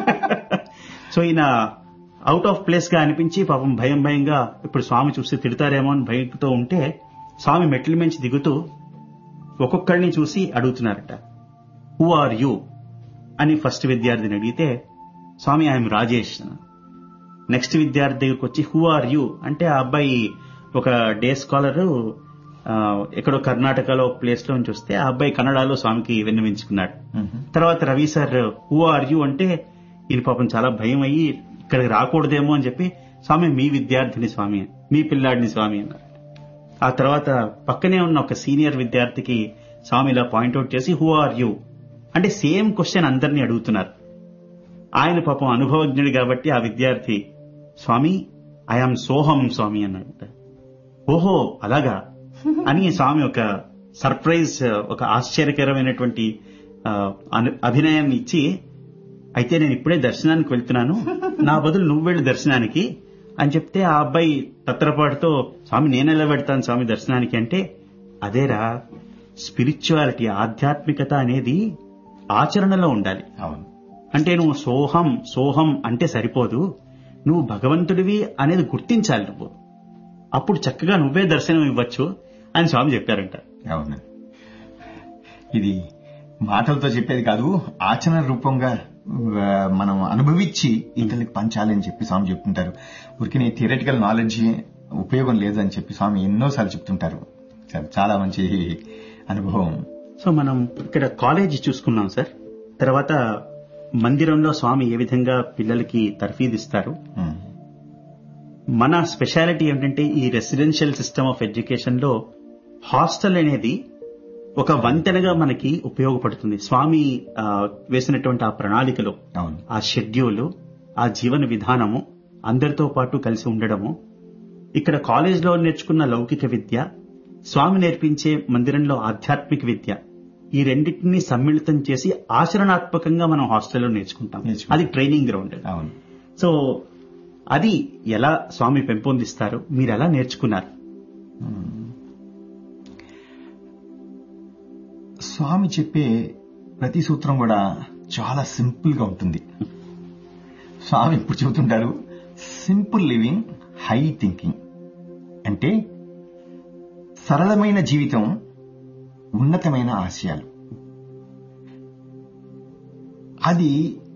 సో ఈయన అవుట్ ఆఫ్ ప్లేస్ గా అనిపించి పాపం భయంగా ఇప్పుడు స్వామి చూస్తే తిడతారేమో అని భయంతో ఉంటే స్వామి మెట్ల మించి దిగుతూ ఒక్కొక్కరిని చూసి అడుగుతున్నారట, హూ ఆర్ యూ అని ఫస్ట్ విద్యార్థిని అడిగితే స్వామి ఐఎమ్ రాజేష్. నెక్స్ట్ విద్యార్థి దగ్గరకు వచ్చి హూ ఆర్ యూ అంటే ఆ అబ్బాయి ఒక డే స్కాలర్ ఎక్కడో కర్ణాటకలో ప్లేస్ లో నుంచి వస్తే ఆ అబ్బాయి కన్నడలో స్వామికి విన్నవించుకున్నాడు. తర్వాత Ravi sir who are you అంటే ఈయన పాపం చాలా భయం అయ్యి ఇక్కడికి రాకూడదేమో అని చెప్పి స్వామి మీ విద్యార్థిని స్వామి, మీ పిల్లాడిని స్వామి అన్నారు. ఆ తర్వాత పక్కనే ఉన్న ఒక సీనియర్ విద్యార్థికి స్వామి ఇలా పాయింట్అవుట్ చేసి హూ ఆర్ యూ అంటే సేమ్ క్వశ్చన్ అందరినీ అడుగుతున్నారు. ఆయన పాపం అనుభవజ్ఞుడు కాబట్టి ఆ విద్యార్థి స్వామి ఐఆమ్ సోహం స్వామి అన్నాడు. ఓహో అలాగా అని స్వామి ఒక సర్ప్రైజ్, ఒక ఆశ్చర్యకరమైనటువంటి అభినయాన్ని ఇచ్చి, అయితే నేను ఇప్పుడే దర్శనానికి వెళ్తున్నాను, నా బదులు నువ్వు వెళ్ళు దర్శనానికి అని చెప్తే ఆ అబ్బాయి తత్రపాటుతో స్వామి నేనెలా పెడతాను స్వామి దర్శనానికి అంటే, అదేరా స్పిరిచువాలిటీ ఆధ్యాత్మికత అనేది ఆచరణలో ఉండాలి. అంటే నువ్వు సోహం అంటే సరిపోదు, నువ్వు భగవంతుడివి అనేది గుర్తించాలి నువ్వు, అప్పుడు చక్కగా నువ్వే దర్శనం ఇవ్వచ్చు అని స్వామి చెప్పారంట. అవును, ఇది మాటలతో చెప్పేది కాదు, ఆచరణ రూపంగా మనం అనుభవించి ఇతరులకు పంచాలి అని చెప్పి స్వామి చెప్తుంటారు. ఊరికి థియరిటికల్ నాలెడ్జ్ ఉపయోగం లేదని చెప్పి స్వామి ఎన్నోసార్లు చెప్తుంటారు. చాలా మంచి అనుభవం. సో మనం ఇక్కడ కాలేజీ చూసుకున్నాం సార్. తర్వాత మందిరంలో స్వామి ఏ విధంగా పిల్లలకి తర్ఫీదిస్తారు. మన స్పెషాలిటీ ఏంటంటే ఈ రెసిడెన్షియల్ సిస్టమ్ ఆఫ్ ఎడ్యుకేషన్ లో హాస్టల్ అనేది ఒక వంతెనగా మనకి ఉపయోగపడుతుంది. స్వామి వేసినటువంటి ఆ ప్రణాళికలో ఆ షెడ్యూల్, ఆ జీవన విధానము, అందరితో పాటు కలిసి ఉండడము, ఇక్కడ కాలేజ్లో నేర్చుకున్న లౌకిక విద్య, స్వామి నేర్పించే మందిరంలో ఆధ్యాత్మిక విద్య, ఈ రెండింటినీ సమ్మిళితం చేసి ఆచరణాత్మకంగా మనం హాస్టల్లో నేర్చుకుంటాం. అది ట్రైనింగ్ గ్రౌండ్. సో అది ఎలా స్వామి పెంపొందిస్తారు, మీరు ఎలా నేర్చుకున్నారు? స్వామి చెప్పే ప్రతి సూత్రం కూడా చాలా సింపుల్ గా ఉంటుంది. స్వామి ఇప్పుడు చెబుతుంటారు, సింపుల్ లివింగ్, హై థింకింగ్. అంటే సరళమైన జీవితం, ఉన్నతమైన ఆశయాలు. అది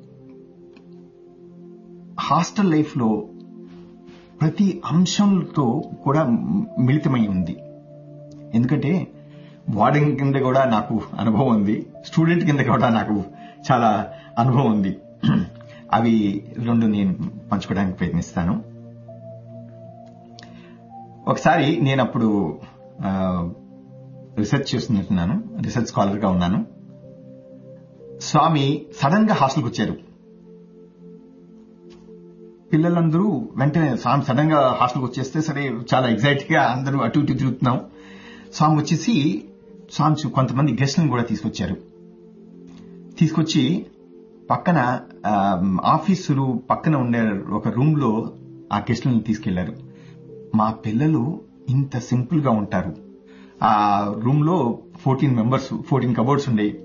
హాస్టల్ లైఫ్ లో ప్రతి అంశంతో కూడా మిళితమై ఉంది. ఎందుకంటే వార్డెన్ కింద కూడా నాకు అనుభవం ఉంది, స్టూడెంట్ కింద కూడా నాకు చాలా అనుభవం ఉంది. అవి రెండు నేను పంచుకోవడానికి ప్రయత్నిస్తాను. ఒకసారి నేను అప్పుడు రీసెర్చ్ చేస్తున్నట్టున్నాను, రీసెర్చ్ స్కాలర్ గా ఉన్నాను. స్వామి సడన్ గా హాస్టల్కి వచ్చారు. పిల్లలందరూ వెంటనే స్వామి సడన్ గా హాస్టల్కి వచ్చేస్తే సరే చాలా ఎగ్జైట్ గా అందరూ అటు ఇటు తిరుగుతున్నాం. స్వామి వచ్చేసి స్వామి కొంతమంది గెస్ట్లను కూడా తీసుకొచ్చారు. తీసుకొచ్చి పక్కన ఆఫీసులు పక్కన ఉండే ఒక రూమ్ లో ఆ గెస్ట్లను తీసుకెళ్లారు. మా పిల్లలు ఇంత సింపుల్ గా ఉంటారు. ఆ రూమ్ లో 14 కబోర్డ్స్ ఉండేవి.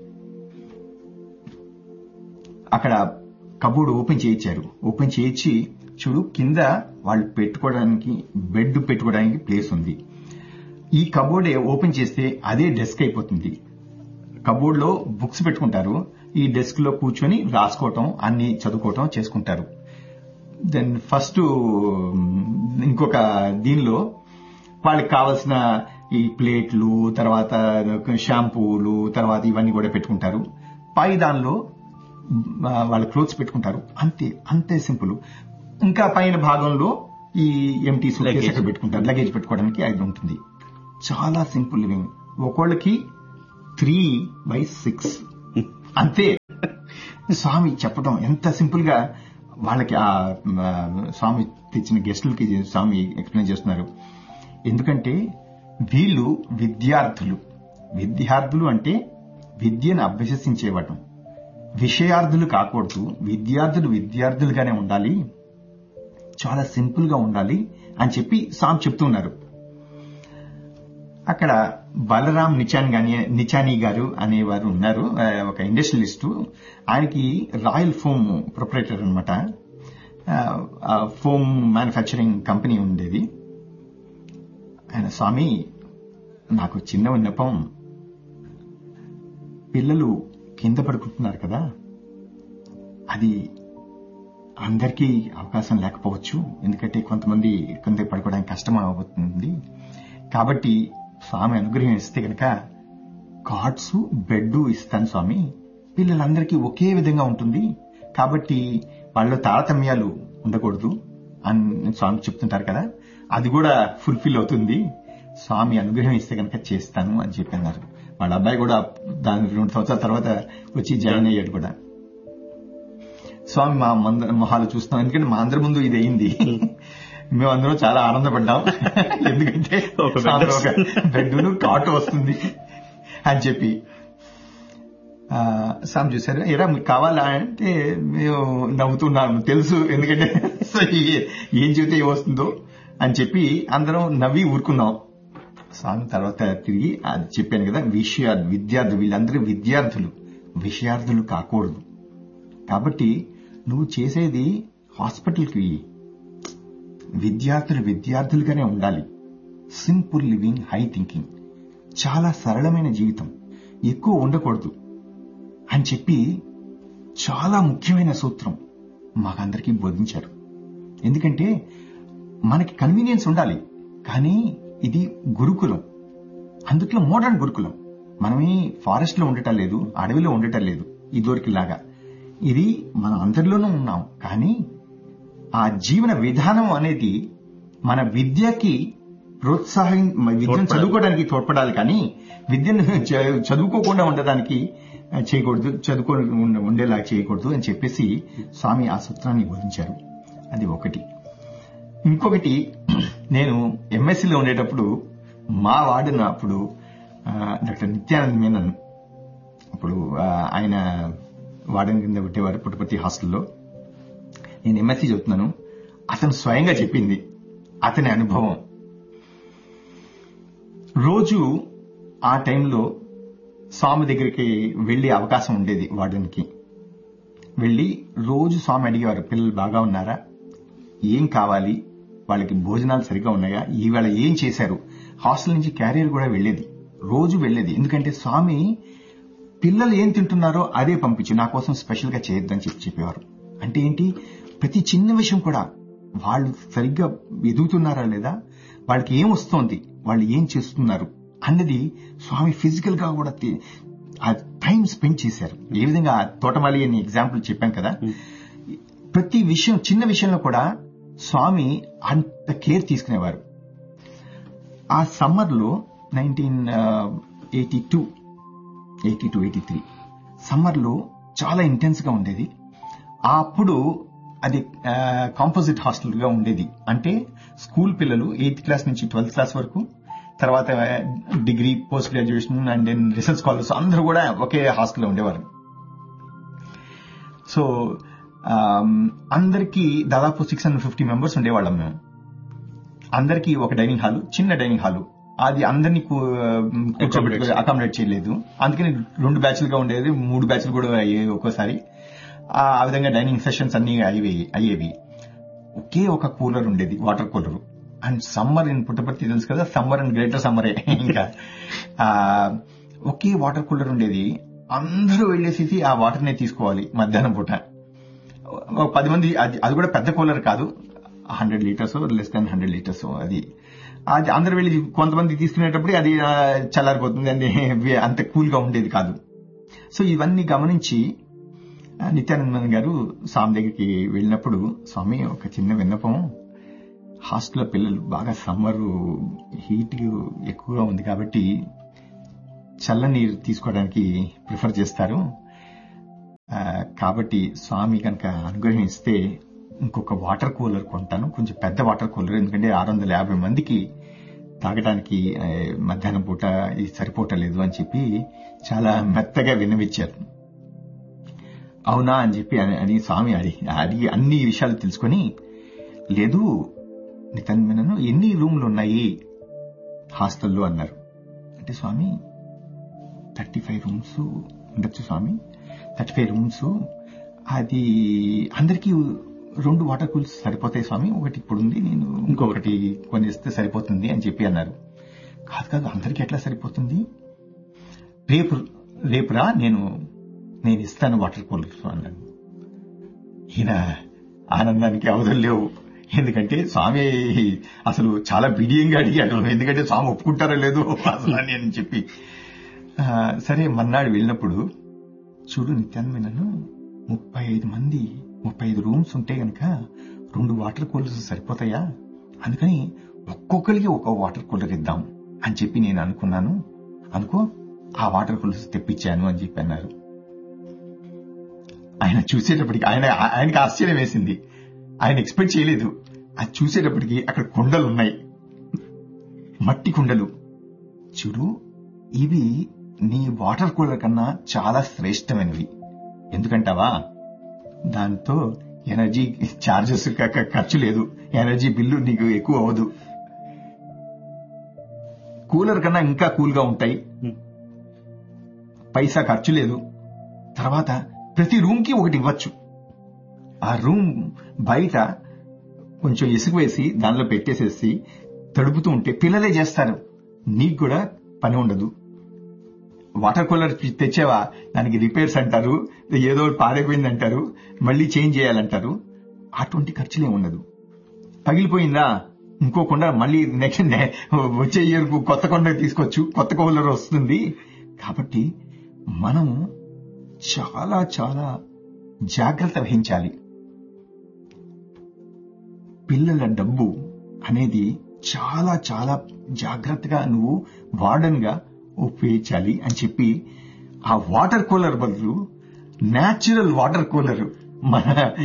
అక్కడ కబోర్డ్ ఓపెన్ చేయించారు. ఓపెన్ చేయించి చూడు, కింద వాళ్ళు పెట్టుకోవడానికి బెడ్ పెట్టుకోవడానికి ప్లేస్ ఉంది. ఈ కబోర్డ్ ఓపెన్ చేస్తే అదే డెస్క్ అయిపోతుంది. కబోర్డ్ లో బుక్స్ పెట్టుకుంటారు, ఈ డెస్క్ లో కూర్చొని రాసుకోవటం, అన్ని చదువుకోవటం చేసుకుంటారు. దెన్ ఫస్ట్ ఇంకొక దీనిలో వాళ్ళకి కావాల్సిన ఈ ప్లేట్లు, తర్వాత షాంపూలు, తర్వాత ఇవన్నీ కూడా పెట్టుకుంటారు. పై దానిలో వాళ్ళ క్లోత్స్ పెట్టుకుంటారు. అంతే సింపుల్. ఇంకా పైన భాగంలో ఈ ఎంటీ సూట్ కేసు Luggage. అక్కడ పెట్టుకుంటారు, లగేజ్ పెట్టుకోవడానికి అది ఉంటుంది. చాలా సింపుల్ లివింగ్. ఒకళ్ళకి 3/6 అంతే. స్వామి చెప్పడం ఎంత సింపుల్ గా వాళ్ళకి ఆ స్వామి తెచ్చిన గెస్టులకి స్వామి ఎక్స్ప్లెయిన్ చేస్తున్నారు. ఎందుకంటే వీళ్ళు విద్యార్థులు అంటే విద్యను అభ్యసించేవాడు, విషయార్థులు కాకూడదు. విద్యార్థులుగానే ఉండాలి, చాలా సింపుల్ గా ఉండాలి అని చెప్పి స్వామి చెప్తున్నారు. అక్కడ బలరాం నిచానీ గారు అనేవారు ఉన్నారు, ఒక ఇండస్ట్రియలిస్టు. ఆయనకి రాయల్ ఫోమ్ ప్రొపరేటర్ అనమాట, ఫోమ్ మ్యానుఫ్యాక్చరింగ్ కంపెనీ ఉండేది. ఆయన స్వామి నాకు చిన్న విన్నపం, పిల్లలు కింద పడుకుంటున్నారు కదా, అది అందరికీ అవకాశం లేకపోవచ్చు, ఎందుకంటే కొంతమంది కింద పడుకోవడానికి కష్టం అవుతుంది. కాబట్టి స్వామి అనుగ్రహం ఇస్తే కనుక కాట్స్ బెడ్ ఇస్తాను స్వామి, పిల్లలందరికీ ఒకే విధంగా ఉంటుంది, కాబట్టి వాళ్ళ తారతమ్యాలు ఉండకూడదు అని స్వామి చెప్తుంటారు కదా, అది కూడా ఫుల్ఫిల్ అవుతుంది, స్వామి అనుగ్రహం ఇస్తే కనుక చేస్తాను అని చెప్పన్నారు. వాళ్ళ అబ్బాయి కూడా దాని 2 సంవత్సరాల తర్వాత వచ్చి జాయిన్ అయ్యాడు కూడా. స్వామి మా మొహాలు చూస్తాం, ఎందుకంటే మా అందరి ముందు ఇది అయింది. మేమందరం చాలా ఆనందపడ్డాం, ఎందుకంటే ఒక బెడ్ను కాటు వస్తుంది అని చెప్పి. స్వామి చూశారు, ఎరా మీకు కావాలా అంటే మేము నవ్వుతున్నాము, తెలుసు ఎందుకంటే ఏం చెబితే ఏమొస్తుందో అని చెప్పి అందరం నవ్వి ఊరుకున్నాం. స్వామి తర్వాత తిరిగి అది చెప్పాను కదా, వీళ్ళందరూ విషయార్థులు కాకూడదు, కాబట్టి నువ్వు చేసేది హాస్పిటల్కి, విద్యార్థులుగానే ఉండాలి, సింపుల్ లివింగ్, హై థింకింగ్, చాలా సరళమైన జీవితం, ఎక్కువ ఉండకూడదు అని చెప్పి చాలా ముఖ్యమైన సూత్రం మాకందరికీ బోధించారు. ఎందుకంటే మనకి కన్వీనియన్స్ ఉండాలి, కానీ ఇది గురుకులం, అందుట్లో మోడర్న్ గురుకులం. మనమే ఫారెస్ట్ లో ఉండటం లేదు, అడవిలో ఉండటం లేదు ఇదివరకులాగా. ఇది మనం అందరిలోనూ ఉన్నాం, కానీ ఆ జీవన విధానం అనేది మన విద్యకి విద్యను చదువుకోవడానికి తోడ్పడాలి, కానీ విద్యను చదువుకోకుండా ఉండడానికి చేయకూడదు, ఉండేలా చేయకూడదు అని చెప్పేసి స్వామి ఆ సూత్రాన్ని బోధించారు. అది ఒకటి. ఇంకొకటి, నేను ఎంఎస్సీలో ఉండేటప్పుడు మా వార్డెన్ అప్పుడు డాక్టర్ నిత్యానంద్ మీనన్, అప్పుడు ఆయన వార్డెన్ కింద పెట్టేవారు పుట్టపర్తి హాస్టల్లో. నేను ఎంఎస్సీ చదువుతున్నాను, అతను స్వయంగా చెప్పింది, అతని అనుభవం. రోజు ఆ టైంలో స్వామి దగ్గరికి వెళ్లే అవకాశం ఉండేది. వార్డెన్కి వెళ్లి రోజు స్వామి అడిగేవారు, పిల్లలు బాగా ఉన్నారా, ఏం కావాలి, వాళ్ళకి భోజనాలు సరిగ్గా ఉన్నాయా, ఈవేళ ఏం చేశారు. హాస్టల్ నుంచి క్యారియర్ కూడా రోజు వెళ్లేది. ఎందుకంటే స్వామి పిల్లలు ఏం తింటున్నారో అదే పంపించి నా కోసం స్పెషల్ గా చేయొద్దని చెప్పేవారు. అంటే ఏంటి, ప్రతి చిన్న విషయం కూడా వాళ్ళు సరిగ్గా ఎదుగుతున్నారా లేదా, వాళ్ళకి ఏం వస్తోంది, వాళ్ళు ఏం చేస్తున్నారు అన్నది స్వామి ఫిజికల్ గా కూడా ఆ టైం స్పెండ్ చేశారు. ఏ విధంగా తోటమాలి అని ఎగ్జాంపుల్ చెప్పాం కదా, ప్రతి విషయం, చిన్న విషయంలో కూడా స్వామి అంత కేర్ తీసుకునేవారు. ఆ సమ్మర్ లో 1982-83 సమ్మర్ లో చాలా ఇంటెన్స్ గా ఉండేది. అప్పుడు అది కాంపోజిట్ హాస్టల్ గా ఉండేది. అంటే స్కూల్ పిల్లలు 8th క్లాస్ నుంచి 12th క్లాస్ వరకు, తర్వాత degree, post graduation and then research scholars అందరూ కూడా ఒకే హాస్టల్లో ఉండేవారు. సో అందరికీ దాదాపు 650 మెంబర్స్ ఉండేవాళ్ళం మేము. అందరికీ ఒక డైనింగ్ హాల్, చిన్న డైనింగ్ హాల్, అది అందరినీ అకామిడేట్ చేయలేదు. అందుకని 2 బ్యాచ్లుగా ఉండేది, 3 బ్యాచ్లు కూడా అయ్యేవి ఒక్కోసారి. ఆ విధంగా డైనింగ్ సెషన్స్ అన్ని అయ్యేవి. ఒకే ఒక కూలర్ ఉండేది, water cooler. And summer in Puttaparthi తెలుసు కదా, సమ్మర్ అండ్ గ్రేటర్ సమ్మరే. ఇంకా ఒకే వాటర్ కూలర్ ఉండేది. అందరూ వెళ్లేసి ఆ వాటర్ నే తీసుకోవాలి మధ్యాహ్నం పూట. 10 మంది, అది కూడా పెద్ద కూలర్ కాదు, 100 లీటర్స్, లెస్ దాన్ 100 లీటర్స్. అది అందరు వెళ్లి కొంతమంది తీసుకునేటప్పుడు అది చల్లారిపోతుంది, అది అంత కూల్ గా ఉండేది కాదు. సో ఇవన్నీ గమనించి నిత్యానందన్ గారు స్వామి దగ్గరికి వెళ్ళినప్పుడు, స్వామి ఒక చిన్న విన్నపం, హాస్టల్లో పిల్లలు బాగా సమ్మర్ హీట్ ఎక్కువగా ఉంది కాబట్టి చల్లనీరు తీసుకోవడానికి ప్రిఫర్ చేస్తారు. కాబట్టి స్వామి కనుక అనుగ్రహిస్తే ఇంకొక వాటర్ కూలర్ కొంటాను, కొంచెం పెద్ద వాటర్ కూలర్, ఎందుకంటే 650 మందికి తాగడానికి మధ్యాహ్నం పూట ఇది సరిపోవటలేదు అని చెప్పి చాలా మెత్తగా విన్నవిచ్చారు. అవునా అని చెప్పి అని స్వామి అడిగి అన్ని విషయాలు తెలుసుకొని, లేదు నితన్మనను ఎన్ని రూమ్లు ఉన్నాయి హాస్టల్లో అన్నారు. అంటే స్వామి 35 రూమ్స్ ఉండొచ్చు స్వామి, 35 రూమ్స్, అది అందరికీ 2 వాటర్ కూల్స్ సరిపోతాయి స్వామి, ఒకటి ఇప్పుడు ఉంది, నేను ఇంకొకటి కొనిస్తే సరిపోతుంది అని చెప్పి అన్నారు. కాదు అందరికీ ఎట్లా సరిపోతుంది, రేపురా నేను ఇస్తాను వాటర్ కూలర్స్ అన్నాను. ఈయన ఆనందానికి అవధులు లేవు, ఎందుకంటే స్వామి అసలు చాలా బిడియంగా అడిగాడు, ఎందుకంటే స్వామి ఒప్పుకుంటారో లేదో అసలు అని చెప్పి. సరే మన్నాడు వెళ్ళినప్పుడు, చూడు నిత్యానందను 35 రూమ్స్ ఉంటే గనక 2 వాటర్ కూలర్స్ సరిపోతాయా, అందుకని ఒక్కొక్కరికి ఒక వాటర్ కూలర్ ఇద్దాం అని చెప్పి నేను అనుకున్నాను, అనుకో ఆ వాటర్ కూలర్స్ తెప్పించాను అని చెప్పి అన్నారు. ఆయన చూసేటప్పటికి ఆయనకి ఆశ్చర్యం వేసింది, ఆయన ఎక్స్పెక్ట్ చేయలేదు. అది చూసేటప్పటికి అక్కడ కుండలు ఉన్నాయి, మట్టి కుండలు. చూడు ఇవి నీ వాటర్ కూలర్ కన్నా చాలా శ్రేష్టమైనవి, ఎందుకంటావా దాంతో ఎనర్జీ ఛార్జెస్ ఖర్చు లేదు, ఎనర్జీ బిల్లు నీకు ఎక్కువ అవ్వదు, కూలర్ కన్నా ఇంకా కూల్గా ఉంటాయి, పైసా ఖర్చు లేదు, తర్వాత ప్రతి రూమ్ కి ఒకటి ఇవ్వచ్చు. ఆ రూమ్ బయట కొంచెం ఇసుక వేసి దానిలో పెట్టేసేసి తడుపుతూ ఉంటే పిల్లలే చేస్తారు, నీకు కూడా పని ఉండదు. వాటర్ కూలర్ తెచ్చావా, దానికి రిపేర్స్ అంటారు, ఏదో పాడైపోయింది అంటారు, మళ్ళీ చేంజ్ చేయాలంటారు, అటువంటి ఖర్చులే ఉండదు. పగిలిపోయిందా ఇంకో కొండ మళ్ళీ నెక్స్ట్ వచ్చే ఇయర్ కొత్త కొండ తీసుకోవచ్చు, కొత్త కూలర్ వస్తుంది. కాబట్టి మనము చాలా చాలా జాగ్రత్త వహించాలి. పిల్లల డబ్బు అనేది చాలా చాలా జాగ్రత్తగా నువ్వు వార్డెన్ గా ఉపయోగించాలి అని చెప్పి ఆ వాటర్ కూలర్ బదులు న్యాచురల్ వాటర్ కూలర్ మన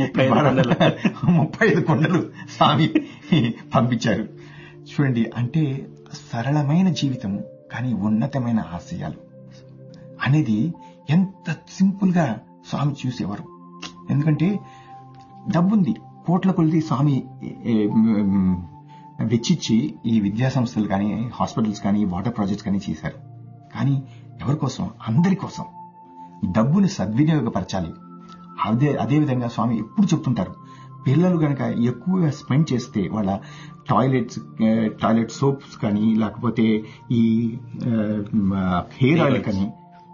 35 కొండలు స్వామి పంపించారు. చూడండి, అంటే సరళమైన జీవితము కానీ ఉన్నతమైన ఆశయాలు అనేది ఎంత సింపుల్ గా స్వామి చూసేవారు. ఎందుకంటే డబ్బుంది, కోట్ల కొలిది స్వామి వెచ్చిచ్చి ఈ విద్యా సంస్థలు కానీ హాస్పిటల్స్ కానీ వాటర్ ప్రాజెక్ట్స్ కానీ చేశారు. కానీ ఎవరి కోసం? అందరి కోసం. డబ్బుని సద్వినియోగపరచాలి. అదేవిధంగా స్వామి ఎప్పుడు చెప్తుంటారు, పిల్లలు గనక ఎక్కువగా స్పెండ్ చేస్తే వాళ్ళ టాయిలెట్ సోప్స్ కానీ లేకపోతే ఈ హెయిర్ ఆయిల్ కానీ.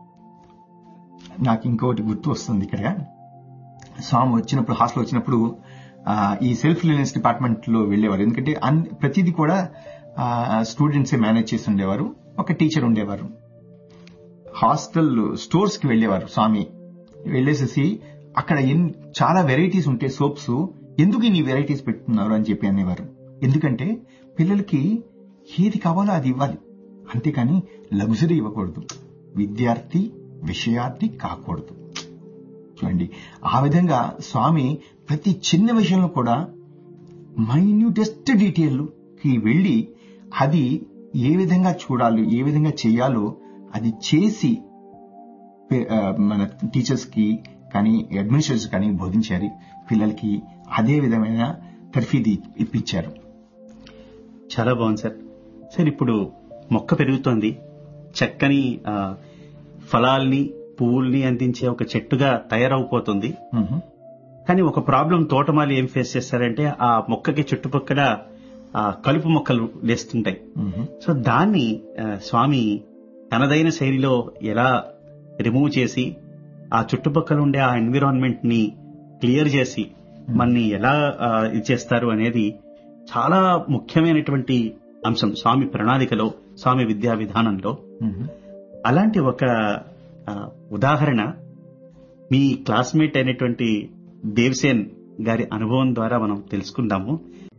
నాకు ఇంకొకటి గుర్తు వస్తుంది ఇక్కడ, స్వామి వచ్చినప్పుడు హాస్టల్ వచ్చినప్పుడు ఈ సెల్ఫ్ రిలయన్స్ డిపార్ట్మెంట్ లో వెళ్లేవారు. ఎందుకంటే ప్రతిదీ కూడా స్టూడెంట్సే మేనేజ్ చేసి ఉండేవారు, ఒక టీచర్ ఉండేవారు. హాస్టల్ స్టోర్స్ కి వెళ్లేవారు స్వామి. వెళ్లేసేసి అక్కడ చాలా వెరైటీస్ ఉంటే సోప్స్, ఎందుకు ఇన్ని వెరైటీస్ పెట్టుతున్నారు అని చెప్పి అనేవారు. ఎందుకంటే పిల్లలకి ఏది కావాలో అది ఇవ్వాలి, అంతేకాని లగ్జరీ ఇవ్వకూడదు. విద్యార్థి విషయార్థి కాకూడదు. చూడండి, ఆ విధంగా స్వామి ప్రతి చిన్న విషయంలో కూడా మైన్యూటెస్ట్ డీటెయిల్ కి వెళ్లి అది ఏ విధంగా చూడాలి, ఏ విధంగా చేయాలో అది చేసి మన టీచర్స్ కి కానీ అడ్మినిస్ట్రేటర్స్ కానీ బోధించారు. పిల్లలకి అదే విధమైన తర్ఫీదు ఇప్పించారు. చాలా బాగుంది సార్. సార్, ఇప్పుడు మొక్క పెరుగుతోంది, చక్కని ఫలాల్ని పువ్వుల్ని అందించే ఒక చెట్టుగా తయారవుపోతుంది. కానీ ఒక ప్రాబ్లం తోటమాలి ఏం ఫేస్ చేస్తారంటే ఆ మొక్కకి చుట్టుపక్కల కలుపు మొక్కలు లేస్తుంటాయి. సో దాన్ని స్వామి తనదైన శైలిలో ఎలా రిమూవ్ చేసి ఆ చుట్టుపక్కల ఉండే ఆ ఎన్విరాన్మెంట్ ని క్లియర్ చేసి మనని ఎలా ఇది చేస్తారు అనేది చాలా ముఖ్యమైనటువంటి అంశం స్వామి ప్రణాళికలో, స్వామి విద్యా విధానంలో. అలాంటి ఒక ఉదాహరణ మీ క్లాస్మేట్ అయినటువంటి దేవసేన్ గారి అనుభవం ద్వారా మనం తెలుసుకుందాము.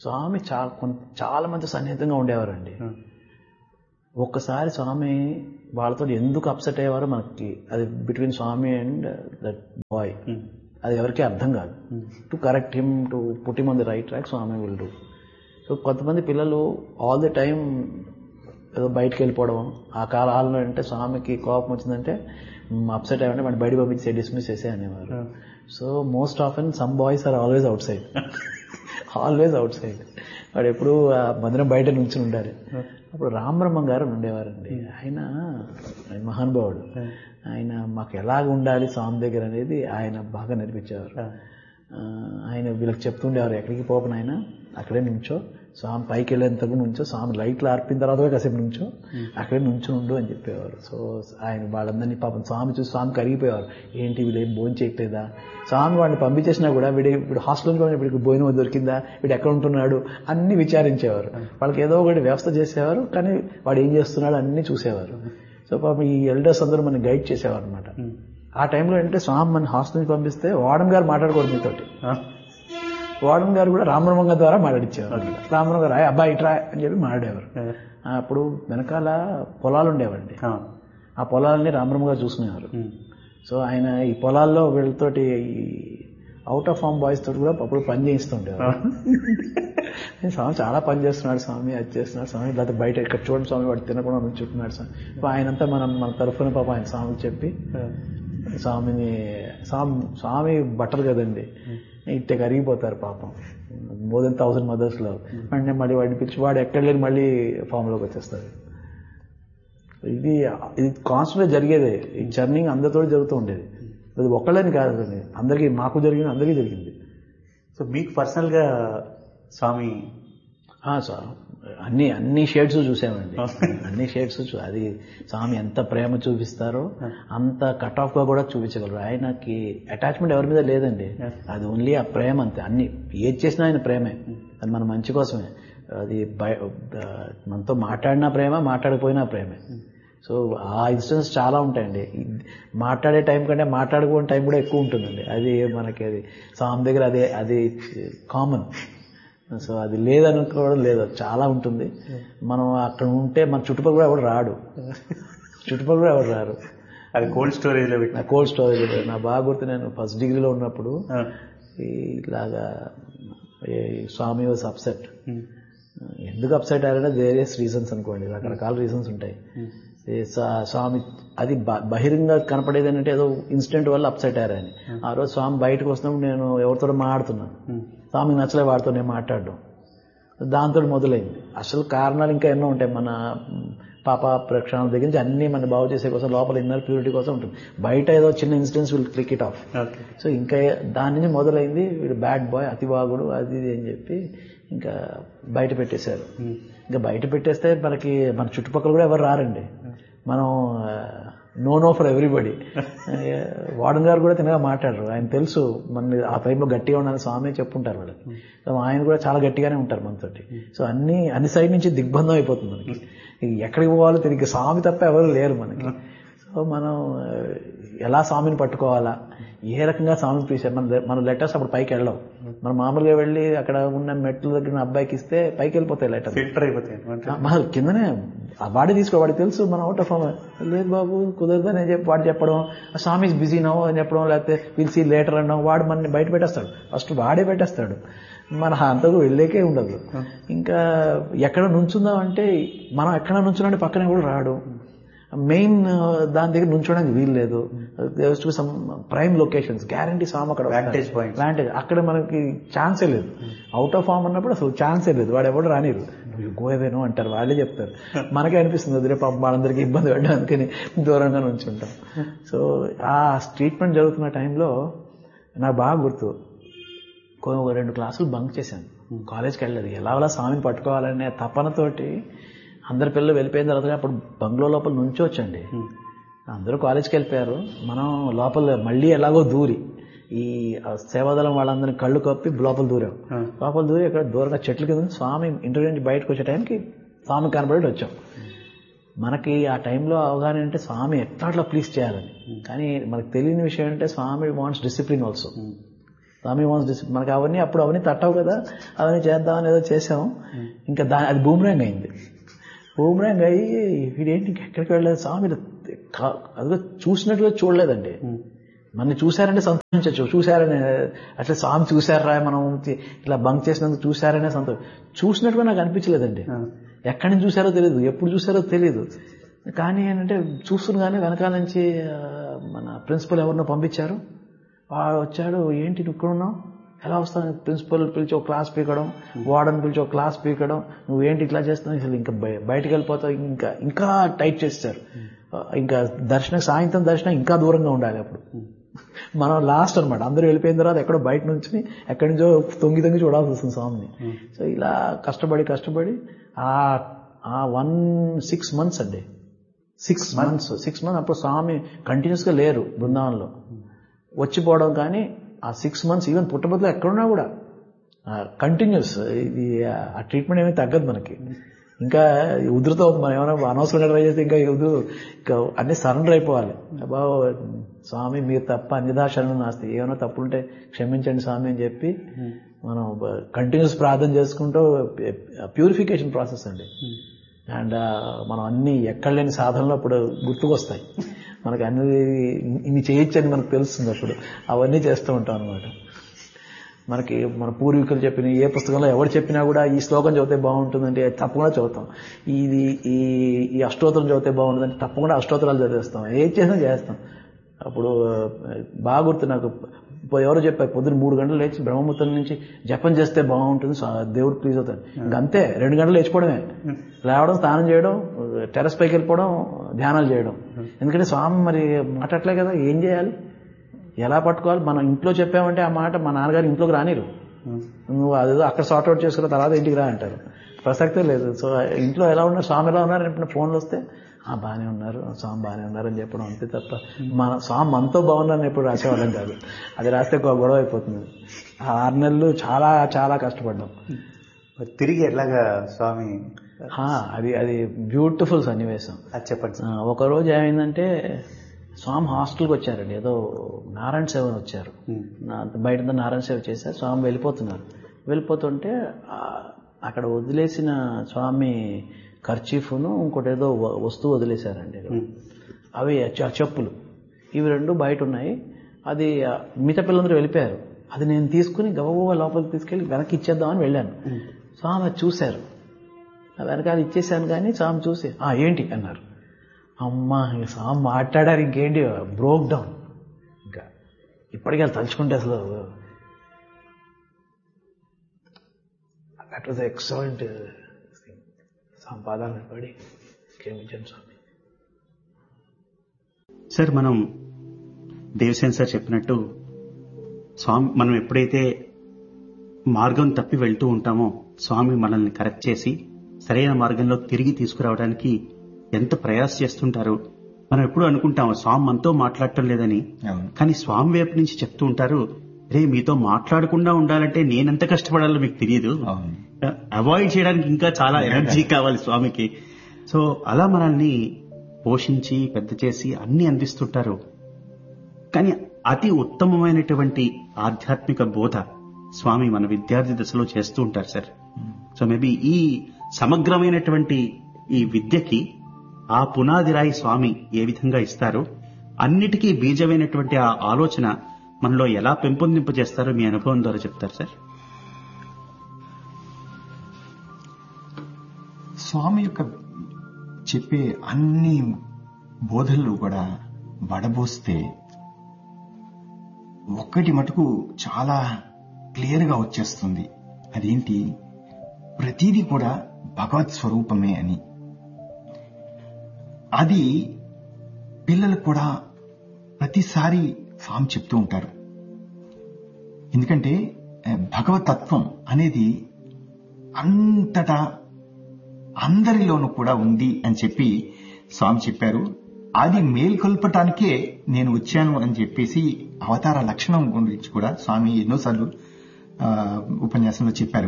స్వామి చాలా మంది సన్నిహితంగా ఉండేవారండి. ఒక్కసారి స్వామి వాళ్ళతో ఎందుకు అప్సెట్ అయ్యేవారో మనకి అది between Swamy and that boy అది ఎవరికి అర్థం కాదు. To correct him, to put him on the right track Swamy will do. So కొంతమంది పిల్లలు ఆల్ ది టైం ఏదో బయటకు వెళ్ళిపోవడం, ఆ కాలంలో అంటే స్వామికి కోపం వచ్చిందంటే అప్సెట్ అయ్యామంటే వాడిని బయట పంపించి డిస్మిస్ చేసే అనేవారు. So most often some boys are always out side, always out side. వాడు ఎప్పుడు మందిరం బయట నుంచుని ఉండాలి. అప్పుడు రామబ్రహ్మం గారు ఉండేవారండి. ఆయన మహానుభావుడు. ఆయన మాకు ఎలాగ ఉండాలి స్వామి దగ్గర అనేది ఆయన బాగా నేర్పించేవారు. ఆయన వీళ్ళకి చెప్తుండేవారు, ఎక్కడికి పోపను ఆయన అక్కడే నుంచో, స్వామి పైకి వెళ్ళేంతకు నుంచో, స్వామి లైట్లు ఆర్పిన తర్వాత కాసేపు నుంచో అక్కడే నుంచుని ఉండు అని చెప్పేవారు. సో ఆయన వాళ్ళందరినీ పాపం స్వామి చూసి స్వామి కరిగిపోయేవారు. ఏంటి వీళ్ళు ఏం భోజనం చేయట్లేదా, స్వామి వాడిని పంపించేసినా కూడా వీడు హాస్టల్ నుంచి వీడికి భోజనం దొరికిందా, వీడు ఎక్కడ ఉంటున్నాడు అన్ని విచారించేవారు. వాళ్ళకి ఏదో ఒకటి వ్యవస్థ చేసేవారు, కానీ వాడు ఏం చేస్తున్నాడు అన్ని చూసేవారు. సో పాపం ఈ ఎల్డర్స్ అందరూ మనం గైడ్ చేసేవారు అనమాట. ఆ టైంలో ఏంటంటే స్వామి మన హాస్టల్ నుంచి పంపిస్తే వార్డెన్ గారు మాట్లాడకూడదు మీతోటి. వార్డెన్ గారు కూడా రామబ్రహ్మ ద్వారా మాట్లాడించేవారు. రామబ్రహ్మ గారు అబ్బాయి ఇట్రా అని చెప్పి మాట్లాడేవారు. అప్పుడు వెనకాల పొలాలు ఉండేవండి. ఆ పొలాలని రామబ్రహ్మ గారు చూసుకునేవారు. సో ఆయన ఈ పొలాల్లో వీళ్ళతోటి అవుట్ ఆఫ్ ఫామ్ బాయ్స్ తోటి కూడా అప్పుడు పని చేయిస్తుండేవారు. స్వామి చాలా పని చేస్తున్నాడు స్వామి, అది చేస్తున్నాడు స్వామి, లేకపోతే బయట ఇక్కడ చూడండి స్వామి వాడు తినకుండా చుట్టున్నాడు స్వామి. ఆయనంతా మన తరఫున పాప ఆయన స్వామికి చెప్పి స్వామి బట్టలు కదండి ఇట్టే కరిగిపోతారు పాపం, మోర్ దెన్ 1000 mothers లో. అంటే మళ్ళీ వాడిని పిలిచి వాడు ఎక్కడ లేని మళ్ళీ ఫామ్ లోకి వచ్చేస్తారు. ఇది కాన్స్టెంట్ జరిగేదే. ఈ జర్నింగ్ అందరితో జరుగుతూ ఉండేది. అది ఒక్కళ్ళని కాదు, అందరికీ, మాకు జరిగింది, అందరికీ జరిగింది. సో మీకు పర్సనల్ గా స్వామి అన్ని షేడ్స్ చూసామండి. అన్ని షేడ్స్ అది స్వామి ఎంత ప్రేమ చూపిస్తారో అంత కట్ ఆఫ్ గా కూడా చూపించగలరు. ఆయనకి అటాచ్మెంట్ ఎవరి మీద లేదండి, అది ఓన్లీ ఆ ప్రేమ అంతే. అన్ని ఏది చేసినా ఆయన ప్రేమే, అది మన మంచి కోసమే. అది మనతో మాట్లాడినా ప్రేమ, మాట్లాడకపోయినా ప్రేమే. సో ఆ ఇన్సిడెంట్స్ చాలా ఉంటాయండి. మాట్లాడే టైం కంటే మాట్లాడుకోని టైం కూడా ఎక్కువ ఉంటుందండి. అది మనకి అది స్వామి దగ్గర అది కామన్. సో అది లేదనుకోవడం లేదు, చాలా ఉంటుంది. మనం అక్కడ ఉంటే మన చుట్టుపక్కల కూడా ఎవరు రాడు, అది కోల్డ్ స్టోరేజ్ లో పెట్టిన కోల్డ్ స్టోరేజ్. నా బాగా గుర్తు, నేను ఫస్ట్ డిగ్రీలో ఉన్నప్పుడు ఇలాగా స్వామి వాజ్ అప్సెట్. ఎందుకు అప్సెట్ అయ్యారంటే వేరియస్ రీజన్స్ అనుకోండి, రకరకాల రీజన్స్ ఉంటాయి. స్వామి అది బహిరంగ కనపడేది అంటే ఏదో ఇన్సిడెంట్ వల్ల అప్సెట్ అయ్యారని. ఆ రోజు స్వామి బయటకు వస్తున్నప్పుడు నేను ఎవరితో మాట్లాడుతున్నాను, స్వామికి నచ్చలే వాడితో నేను మాట్లాడడం, దాంతో మొదలైంది. అసలు కారణాలు ఇంకా ఎన్నో ఉంటాయి. మన పాప ప్రక్షాళన దగ్గర నుంచి అన్ని మన బాగు చేసే కోసం, లోపల ఇన్నర్ ప్యూరిటీ కోసం ఉంటుంది. బయట ఏదో చిన్న incidents will click it of. So ఇంకా దాని నుంచి మొదలైంది వీడు బ్యాడ్ బాయ్, అతివాగుడు, అది ఇది అని చెప్పి ఇంకా బయట పెట్టేశారు. ఇంకా బయట పెట్టేస్తే మనకి మన చుట్టుపక్కల కూడా ఎవరు రారండి. మనం నో ఫర్ ఎవ్రీబడి. వార్డెన్ గారు కూడా తినగా మాట్లాడరు, ఆయన తెలుసు మన ఆ టైంలో గట్టిగా ఉండాలని స్వామి చెప్పుంటారు వాళ్ళకి. సో ఆయన కూడా చాలా గట్టిగానే ఉంటారు మనతోటి. సో అన్ని సైడ్ నుంచి దిగ్బంధం అయిపోతుంది మనకి. ఎక్కడికి పోవాలో తిరిగి స్వామి తప్ప ఎవరు లేరు మనకి. సో మనం ఎలా స్వామిని పట్టుకోవాలా, ఏ రకంగా స్వామిని పిలిచారు. మన లెటర్స్ అప్పుడు పైకి వెళ్ళవు. మనం మామూలుగా వెళ్ళి అక్కడ ఉన్న మెట్ల దగ్గర అబ్బాయికి ఇస్తే పైకి వెళ్ళిపోతాయి లెటర్, ఫిల్టర్ అయిపోతాయి. మన కిందనే వాడి వాడికి తెలుసు మనం అవుట్ ఆఫ్ ఫామ్. లేదు బాబు కుదరదని చెప్పి వాడు చెప్పడం, స్వామి ఇస్ బిజీ నో అని చెప్పడం, లేకపోతే విల్ సీ లేటర్ అనడం, వాడు మనని బయట పెట్టేస్తాడు. ఫస్ట్ వాడే పెట్టేస్తాడు, మన అంతకు వెళ్ళేకే ఉండదు. ఇంకా ఎక్కడ నుంచుందాం అంటే మనం ఎక్కడ నుంచున్నాంటే పక్కనే కూడా రాడు. మెయిన్ దాని దగ్గర నుంచోడానికి వీలు లేదు. సమ్ ప్రైమ్ లొకేషన్స్ గ్యారంటీ స్వామి అక్కడ వాంటేజ్ పాయింట్, అక్కడ మనకి ఛాన్సే లేదు. అవుట్ ఆఫ్ ఫామ్ అన్నప్పుడు అసలు ఛాన్సే లేదు. వాడు ఎవడు రానిరు, గోయేవేనో అంటారు, వాళ్ళే చెప్తారు. మనకే అనిపిస్తుంది వదిలే పాపం వాళ్ళందరికీ ఇబ్బంది పడ్డానికని దూరంగా నుంచుంటాం. సో ఆ ట్రీట్మెంట్ జరుగుతున్న టైంలో నాకు బాగా గుర్తు, 2 క్లాసులు బంక్ చేశాను, కాలేజ్కి వెళ్ళలేదు. ఎలా స్వామిని పట్టుకోవాలనే తపనతోటి అందరి పిల్లలు వెళ్ళిపోయిన తర్వాత అప్పుడు బంగ్లో లోపల నుంచోవచ్చండి. అందరూ కాలేజ్కి వెళ్ళిపోయారు, మనం లోపల మళ్ళీ ఎలాగో దూరి ఈ సేవాదళం వాళ్ళందరినీ కళ్ళు కప్పి లోపల దూరాం. లోపల దూరి అక్కడ దూరంగా చెట్ల కింద స్వామి ఇంటర్వ్యూ నుంచి బయటకు వచ్చే టైంకి స్వామి కనబడి వచ్చాం. మనకి ఆ టైంలో అవగాహన అంటే స్వామి ఎట్లా ప్లీజ్ చేయాలని. కానీ మనకు తెలియని విషయం అంటే స్వామి వాంట్స్ డిసిప్లిన్ ఆల్సో. స్వామి వాన్స్ డిసిప్లిన్. మనకి అవన్నీ తట్టవు కదా, అవన్నీ చేద్దామని ఏదో చేసాం. ఇంకా అది బూమరాంగ్ అయింది. బూమరాంగ్ అయ్యి వీడేంటి ఎక్కడికి వెళ్ళలేదు స్వామి, అదిగో చూసినట్టుగా చూడలేదండి. మన చూశారంటే సంతోషించచ్చు, చూశారని అట్లా స్వామి చూశారా మనం ఇట్లా బంక్ చేసినందుకు చూశారనే సంతోషం. చూసినట్టుగా నాకు అనిపించలేదండి. ఎక్కడి నుంచి చూశారో తెలియదు, ఎప్పుడు చూశారో తెలియదు. కానీ ఏంటంటే చూస్తుండగానే వెనకాల నుంచి మన ప్రిన్సిపల్ ఎవరినో పంపించారు. వాడు వచ్చాడు, ఏంటి నువ్వు ఇక్కడ ఉన్నావు, ఎలా వస్తావు? ప్రిన్సిపల్ పిలిచి ఒక క్లాస్ పీకడం, వార్డెన్ పిలిచి ఒక క్లాస్ పీకడం, నువ్వేంటి ఇట్లా చేస్తున్నావు, అసలు ఇంకా బయటకు వెళ్ళిపోతావు, ఇంకా టైట్ చేస్తారు. ఇంకా సాయంత్రం దర్శనం ఇంకా దూరంగా ఉండాలి. అప్పుడు మనం లాస్ట్ అనమాట, అందరూ వెళ్ళిపోయిన తర్వాత ఎక్కడో బయట నుంచి ఎక్కడి నుంచో తొంగి చూడాల్సి వస్తుంది స్వామిని. సో ఇలా కష్టపడి ఆ 6 months అండి, 6 months అప్పుడు స్వామి కంటిన్యూస్ గా లేరు బృందావనంలో, వచ్చిపోవడం. కానీ ఆ 6 months ఈవెన్ పుట్టబద్దులో ఎక్కడున్నా కూడా కంటిన్యూస్. ఇది ఆ ట్రీట్మెంట్ ఏమీ తగ్గదు మనకి. ఇంకా ఉధృత అవుతుంది. మనం ఏమైనా అనవసరంగా ట్రై చేస్తే ఇంకా అన్ని సరెండర్ అయిపోవాలి. బాబు స్వామి మీరు తప్ప అన్యదా శరణం నాస్తి, ఏమైనా తప్పులుంటే క్షమించండి స్వామి అని చెప్పి మనం కంటిన్యూస్ ప్రార్థన చేసుకుంటూ ప్యూరిఫికేషన్ ప్రాసెస్ అండి. అండ్ మనం అన్ని ఎక్కడ లేని సాధనలో అప్పుడు గుర్తుకొస్తాయి మనకి, అన్ని ఇన్ని చేయొచ్చని మనకు తెలుస్తుంది. అప్పుడు అవన్నీ చేస్తూ ఉంటాం అనమాట. మనకి మన పూర్వీకులు చెప్పిన ఏ పుస్తకంలో ఎవరు చెప్పినా కూడా ఈ శ్లోకం చదివితే బాగుంటుందంటే తప్పకుండా చదువుతాం. ఈ అష్టోత్తరం చదివితే బాగుంటుందంటే తప్పకుండా అష్టోత్తరాలు చదివేస్తాం. ఏది చేసినా చేస్తాం. అప్పుడు బాగా గుర్తు నాకు, ఎవరో చెప్పారు పొద్దున్న 3 గంటలు లేచి బ్రహ్మముహూర్తం నుంచి జపం చేస్తే బాగుంటుంది, దేవుడు ప్లీజ్ అవుతాడు. ఇంకంతే 2 గంటలు లేచిపోవడమే, లేవడం, స్నానం చేయడం, టెర్రస్ పైకి వెళ్ళిపోవడం, ధ్యానాలు చేయడం. ఎందుకంటే స్వామి మరి మాట్లాడలే కదా, ఏం చేయాలి, ఎలా పట్టుకోవాలి. మనం ఇంట్లో చెప్పామంటే ఆ మాట మా నాన్నగారు ఇంట్లోకి రానిరు, నువ్వు అదేదో అక్కడ సార్ట్అవుట్ చేసుకున్న తర్వాత ఇంటికి రా అంటారు. ప్రసక్తే లేదు. సో ఇంట్లో ఎలా ఉన్నారు, స్వామి ఎలా ఉన్నారు అని ఫోన్లు వస్తే బాగానే ఉన్నారు, స్వామి బాగానే ఉన్నారు అని చెప్పడం అంతే తప్ప మన స్వామి మనతో బాగున్నారని ఎప్పుడు రాసేవాళ్ళం కాదు. అది రాస్తే గొడవ అయిపోతుంది. ఆ 6 నెలలు చాలా చాలా కష్టపడ్డాం. తిరిగి ఎలాగా స్వామి అది బ్యూటిఫుల్ సన్నివేశం. అది చెప్పండి. ఒకరోజు ఏమైందంటే స్వామి హాస్టల్కి వచ్చారండి, ఏదో నారాయణ సేవని వచ్చారు, బయట నారాయణ సేవ చేశారు. స్వామి వెళ్ళిపోతుంటే అక్కడ వదిలేసిన స్వామి ఖర్చీఫ్ను ఇంకోటి ఏదో వస్తువు వదిలేశారండి. అవి చెప్పులు, ఇవి 2 బయట ఉన్నాయి. అది మిగతా పిల్లలందరూ వెళ్ళిపోయారు. అది నేను తీసుకుని గబగబా లోపలికి తీసుకెళ్ళి వెనక్కి ఇచ్చేద్దామని వెళ్ళాను. స్వామి అది చూశారు, వెనకాల ఇచ్చేసాను. కానీ స్వామి చూసి ఏంటి అన్నారు. అమ్మా ఇంక స్వామి మాట్లాడారు, ఇంకేంటి బ్రోక్ డౌన్. ఇంకా ఇప్పటికీ అది తలుచుకుంటే అసలు దట్ వాజ్ ఎక్సలెంట్. సంపాదన పడి క్షమించండి స్వామి. సార్, మనం దేవసేన్ సార్ చెప్పినట్టు స్వామి మనం ఎప్పుడైతే మార్గం తప్పి వెళ్తూ ఉంటామో స్వామి మనల్ని కరెక్ట్ చేసి సరైన మార్గంలో తిరిగి తీసుకురావడానికి ఎంత ప్రయాస చేస్తుంటారు. మనం ఎప్పుడు అనుకుంటాం స్వామి మనతో మాట్లాడటం లేదని, కానీ స్వామి వైపు నుంచి చెప్తూ ఉంటారు, రే మీతో మాట్లాడకుండా ఉండాలంటే నేనెంత కష్టపడాలో మీకు తెలియదు, అవాయిడ్ చేయడానికి ఇంకా చాలా ఎనర్జీ కావాలి స్వామికి. సో అలా మనల్ని పోషించి పెద్ద చేసి అన్ని అందిస్తుంటారు. కానీ అతి ఉత్తమమైనటువంటి ఆధ్యాత్మిక బోధ స్వామి మన విద్యార్థి దశలో చేస్తూ ఉంటారు సార్. సో మేబీ ఈ సమగ్రమైనటువంటి ఈ విద్యకి ఆ పునాదిరాయి స్వామి ఏ విధంగా ఇస్తారో, అన్నిటికీ బీజమైనటువంటి ఆ ఆలోచన మనలో ఎలా పెంపొందింపజేస్తారో మీ అనుభవం ద్వారా చెప్తారు సార్. స్వామి యొక్క చెప్పే అన్ని బోధనలు కూడా వడబోస్తే ఒక్కటి మటుకు చాలా క్లియర్గా వచ్చేస్తుంది. అదేంటి, ప్రతిదీ కూడా భగవత్ స్వరూపమే అని. అది పిల్లలకు కూడా ప్రతిసారి స్వామి చెప్తూ ఉంటారు. ఎందుకంటే భగవతత్వం అనేది అంతటా అందరిలోనూ కూడా ఉంది అని చెప్పి స్వామి చెప్పారు. అది మేల్కొల్పటానికే నేను వచ్చాను అని చెప్పేసి అవతార లక్షణం గురించి కూడా స్వామి ఎన్నోసార్లు ఉపన్యాసంలో చెప్పారు.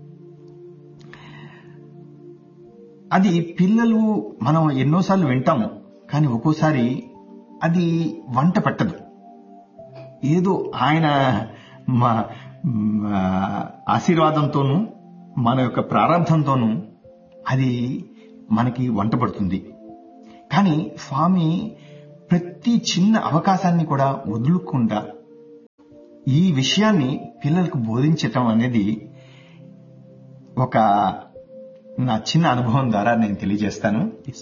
అది పిల్లలు మనం ఎన్నోసార్లు వింటాము, కానీ ఒక్కోసారి అది వంట పట్టదు. ఏదో ఆయన మా ఆశీర్వాదంతోనూ మన యొక్క ప్రారంభంతోనూ అది మనకి వంట పడుతుంది. కానీ స్వామి ప్రతి చిన్న అవకాశాన్ని కూడా వదులుకుండా ఈ విషయాన్ని పిల్లలకు బోధించటం అనేది ఒక నా చిన్న అనుభవం ద్వారా నేను తెలియజేస్తాను.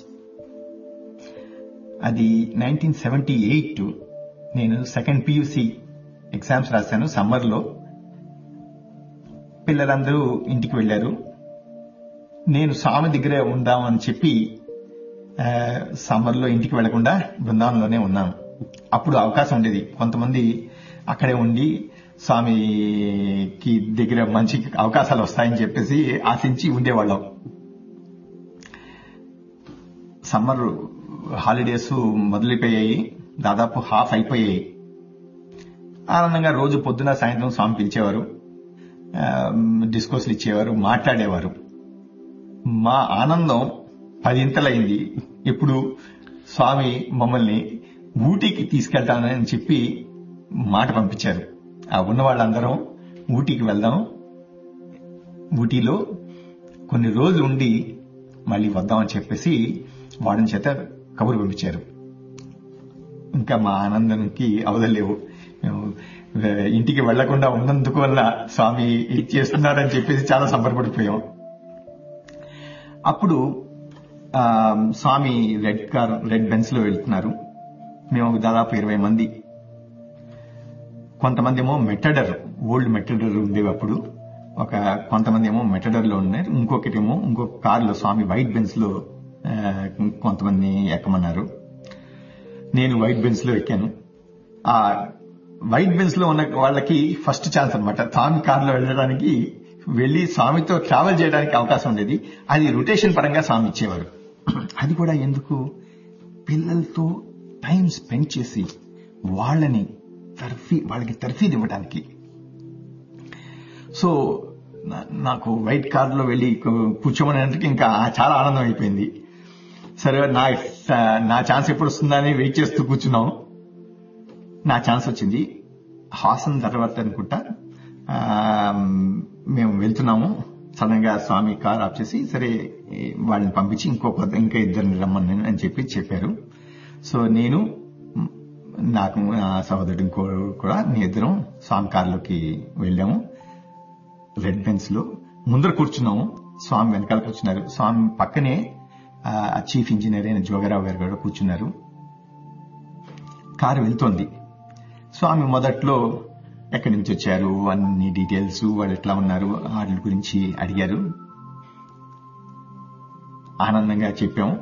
అది 1978 నేను సెకండ్ PUC ఎగ్జామ్స్ రాశాను. సమ్మర్లో పిల్లలందరూ ఇంటికి వెళ్లారు. నేను స్వామి దగ్గరే ఉందామని చెప్పి సమ్మర్లో ఇంటికి వెళ్లకుండా బృందావనంలోనే ఉన్నాను. అప్పుడు అవకాశం ఉండేది. కొంతమంది అక్కడే ఉండి స్వామికి దగ్గర మంచి అవకాశాలు వస్తాయని చెప్పేసి ఆశించి ఉండేవాళ్ళం. సమ్మర్ హాలిడేస్ మొదలైపోయాయి, దాదాపు హాఫ్ అయిపోయాయి. ఆనందంగా రోజు పొద్దున సాయంత్రం స్వామి పిలిచేవారు, డిస్కోస్లు ఇచ్చేవారు, మాట్లాడేవారు. మా ఆనందం 10 ఇంతలైంది. ఇప్పుడు స్వామి మమ్మల్ని ఊటీకి తీసుకెళ్తానని చెప్పి మాట పంపించారు. ఆ ఉన్న వాళ్ళందరం ఊటీకి వెళ్దాం, ఊటీలో కొన్ని రోజులు ఉండి మళ్ళీ వద్దామని చెప్పేసి వాడిని చేత కబురు పంపించారు. ఇంకా మా ఆనందానికి అవదలేవు. ఇంటికి వెళ్లకుండా ఉన్నందుకు వల్ల స్వామి ఇది చేస్తున్నారని చెప్పేసి చాలా సంబరపడిపోయాం. అప్పుడు స్వామి రెడ్ బెన్స్ లో వెళ్తున్నారు. మేము దాదాపు 20 మంది. కొంతమంది ఏమో మెటడర్, ఓల్డ్ మెటడర్ ఉండేవి అప్పుడు. కొంతమంది ఏమో మెటడర్ లో ఉన్నారు. ఇంకొక కారులో స్వామి వైట్ బెన్స్ లో కొంతమంది ఎక్కమన్నారు. నేను వైట్ బెన్స్ లో ఎక్కాను. ఆ వైట్ బెన్స్ లో ఉన్న వాళ్ళకి ఫస్ట్ ఛాన్స్ అనమాట. స్వామి కారులో వెళ్ళడానికి, వెళ్లి స్వామితో ట్రావెల్ చేయడానికి అవకాశం ఉండేది. అది రొటేషన్ పరంగా స్వామి ఇచ్చేవారు. అది కూడా ఎందుకు, పిల్లలతో టైం స్పెండ్ చేసి వాళ్ళకి తర్ఫీదు ఇవ్వడానికి. సో నాకు వైట్ కారులో వెళ్లి కూర్చోమనేందుకు ఇంకా చాలా ఆనందం అయిపోయింది. సరే నా ఛాన్స్ ఎప్పుడు వస్తుందా అని వెయిట్ చేస్తూ కూర్చున్నాం. నా ఛాన్స్ వచ్చింది. హాసన్ తర్వాత అనుకుంటా మేము వెళ్తున్నాము. సడన్ గా స్వామి కార్ ఆఫ్ చేసి సరే వాళ్ళని పంపించి ఇంకా ఇద్దరిని రమ్మని అని చెప్పారు. సో నేను, నాకు నా సహోదరుడు కూడా మీ ఇద్దరం స్వామి కార్లోకి వెళ్ళాము. రెడ్ బెన్స్ లో ముందర కూర్చున్నాము, స్వామి వెనకాల కూర్చున్నారు. స్వామి పక్కనే చీఫ్ ఇంజనీర్ అయిన జోగరావు గారు కూడా కూర్చున్నారు. కారు వెళ్తోంది. స్వామి మొదట్లో ఎక్కడి నుంచి వచ్చారు అన్ని డీటెయిల్స్, వాళ్ళు ఎట్లా ఉన్నారు వాటి గురించి అడిగారు. ఆనందంగా చెప్పాము.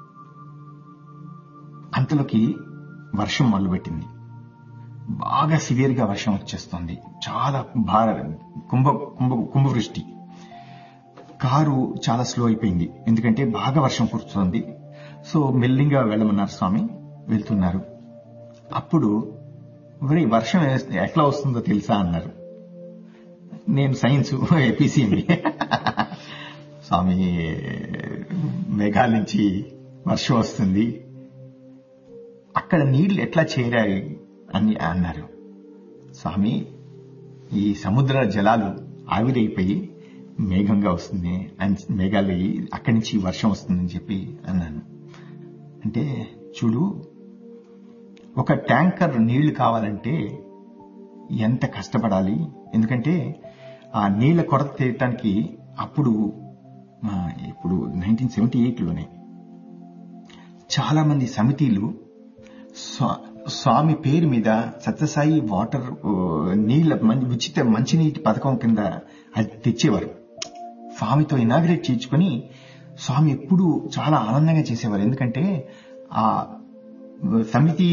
అంతలోకి వర్షం మొదలుపెట్టింది. బాగా సివియర్ గా వర్షం వచ్చేస్తోంది. చాలా కుంభవృష్టి. కారు చాలా స్లో అయిపోయింది, ఎందుకంటే బాగా వర్షం కురుస్తోంది. సో మెల్లిగా వెళ్ళమన్నారు స్వామి. వెళ్తున్నారు. అప్పుడు వర్షం ఎట్లా వస్తుందో తెలుసా అన్నారు. నేను సైన్స్ ఎపిసిఎంఈ. స్వామి మేఘాల నుంచి వర్షం వస్తుంది, అక్కడ నీళ్లు ఎట్లా చేరాయి అని అన్నారు. స్వామి, ఈ సముద్ర జలాలు ఆవిరైపోయి మేఘంగా వస్తుంది, మేఘాలు అక్కడి నుంచి వర్షం వస్తుందని చెప్పి అన్నాను. అంటే చూడు, ఒక ట్యాంకర్ నీళ్లు కావాలంటే ఎంత కష్టపడాలి. ఎందుకంటే ఆ నీళ్ల కొరత తీయటానికి ఇప్పుడు 1978లోనే చాలా మంది సమితిలు స్వామి పేరు మీద సత్యసాయి వాటర్ నీళ్ల ఉచిత మంచినీటి పథకం కింద అది తెచ్చేవారు. స్వామితో ఇనాగ్రేట్ చేయించుకొని స్వామి ఎప్పుడు చాలా ఆనందంగా చేసేవారు. ఎందుకంటే ఆ సమితి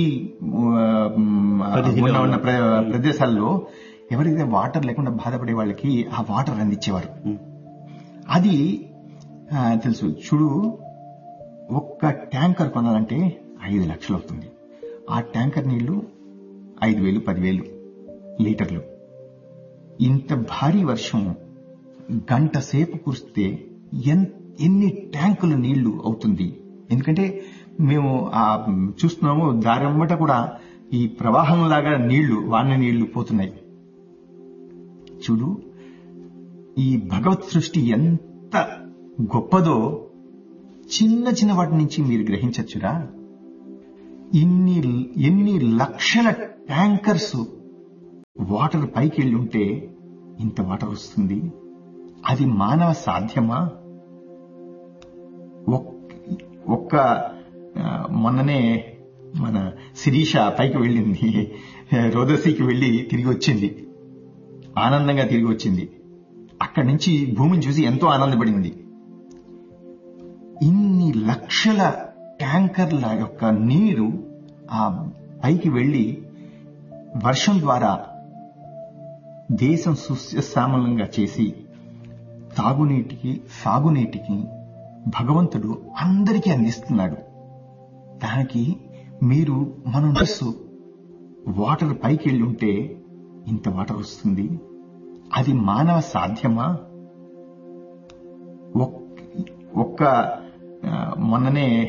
ఉన్న ప్రదేశాల్లో ఎవరైతే వాటర్ లేకుండా బాధపడే వాళ్ళకి ఆ వాటర్ అందించేవారు. అది తెలుసు. చూడు, ఒక్క ట్యాంకర్ కొనాలంటే 5 లక్షలు అవుతుంది. ఆ ట్యాంకర్ నీళ్లు 5,000, 10,000 లీటర్లు. ఇంత భారీ వర్షం గంట సేపు కురిస్తే ఎన్ని ట్యాంకులు నీళ్లు అవుతుంది. ఎందుకంటే మేము చూస్తున్నాము, దారెమ్మట కూడా ఈ ప్రవాహం లాగా వాన నీళ్లు పోతున్నాయి. చూడు, ఈ భగవత్ సృష్టి ఎంత గొప్పదో చిన్న చిన్న వాటి నుంచి మీరు గ్రహించచ్చురా. ఎన్ని లక్షల ట్యాంకర్స్ వాటర్ పైకి వెళ్ళి ఉంటే ఇంత వాటర్ వస్తుంది. అది మానవ సాధ్యమా? ఒక్క మొన్ననే మన శిరీష పైకి వెళ్ళింది, రోదసీకి వెళ్లి తిరిగి వచ్చింది, ఆనందంగా తిరిగి వచ్చింది. అక్కడి నుంచి భూమిని చూసి ఎంతో ఆనందపడింది. ఇన్ని లక్షల ట్యాంకర్ల యొక్క నీరు ఆ పైకి వెళ్లి వర్షం ద్వారా దేశం సుస్యశ్యామలంగా చేసి తాగునీటికి సాగునీటికి భగవంతుడు అందరికీ అందిస్తున్నాడు. దానికి మీరు మనం వాటర్ పైకి వెళ్ళి ఉంటే ఇంత వాటర్ వస్తుంది. అది మానవ సాధ్యమా? మొన్ననే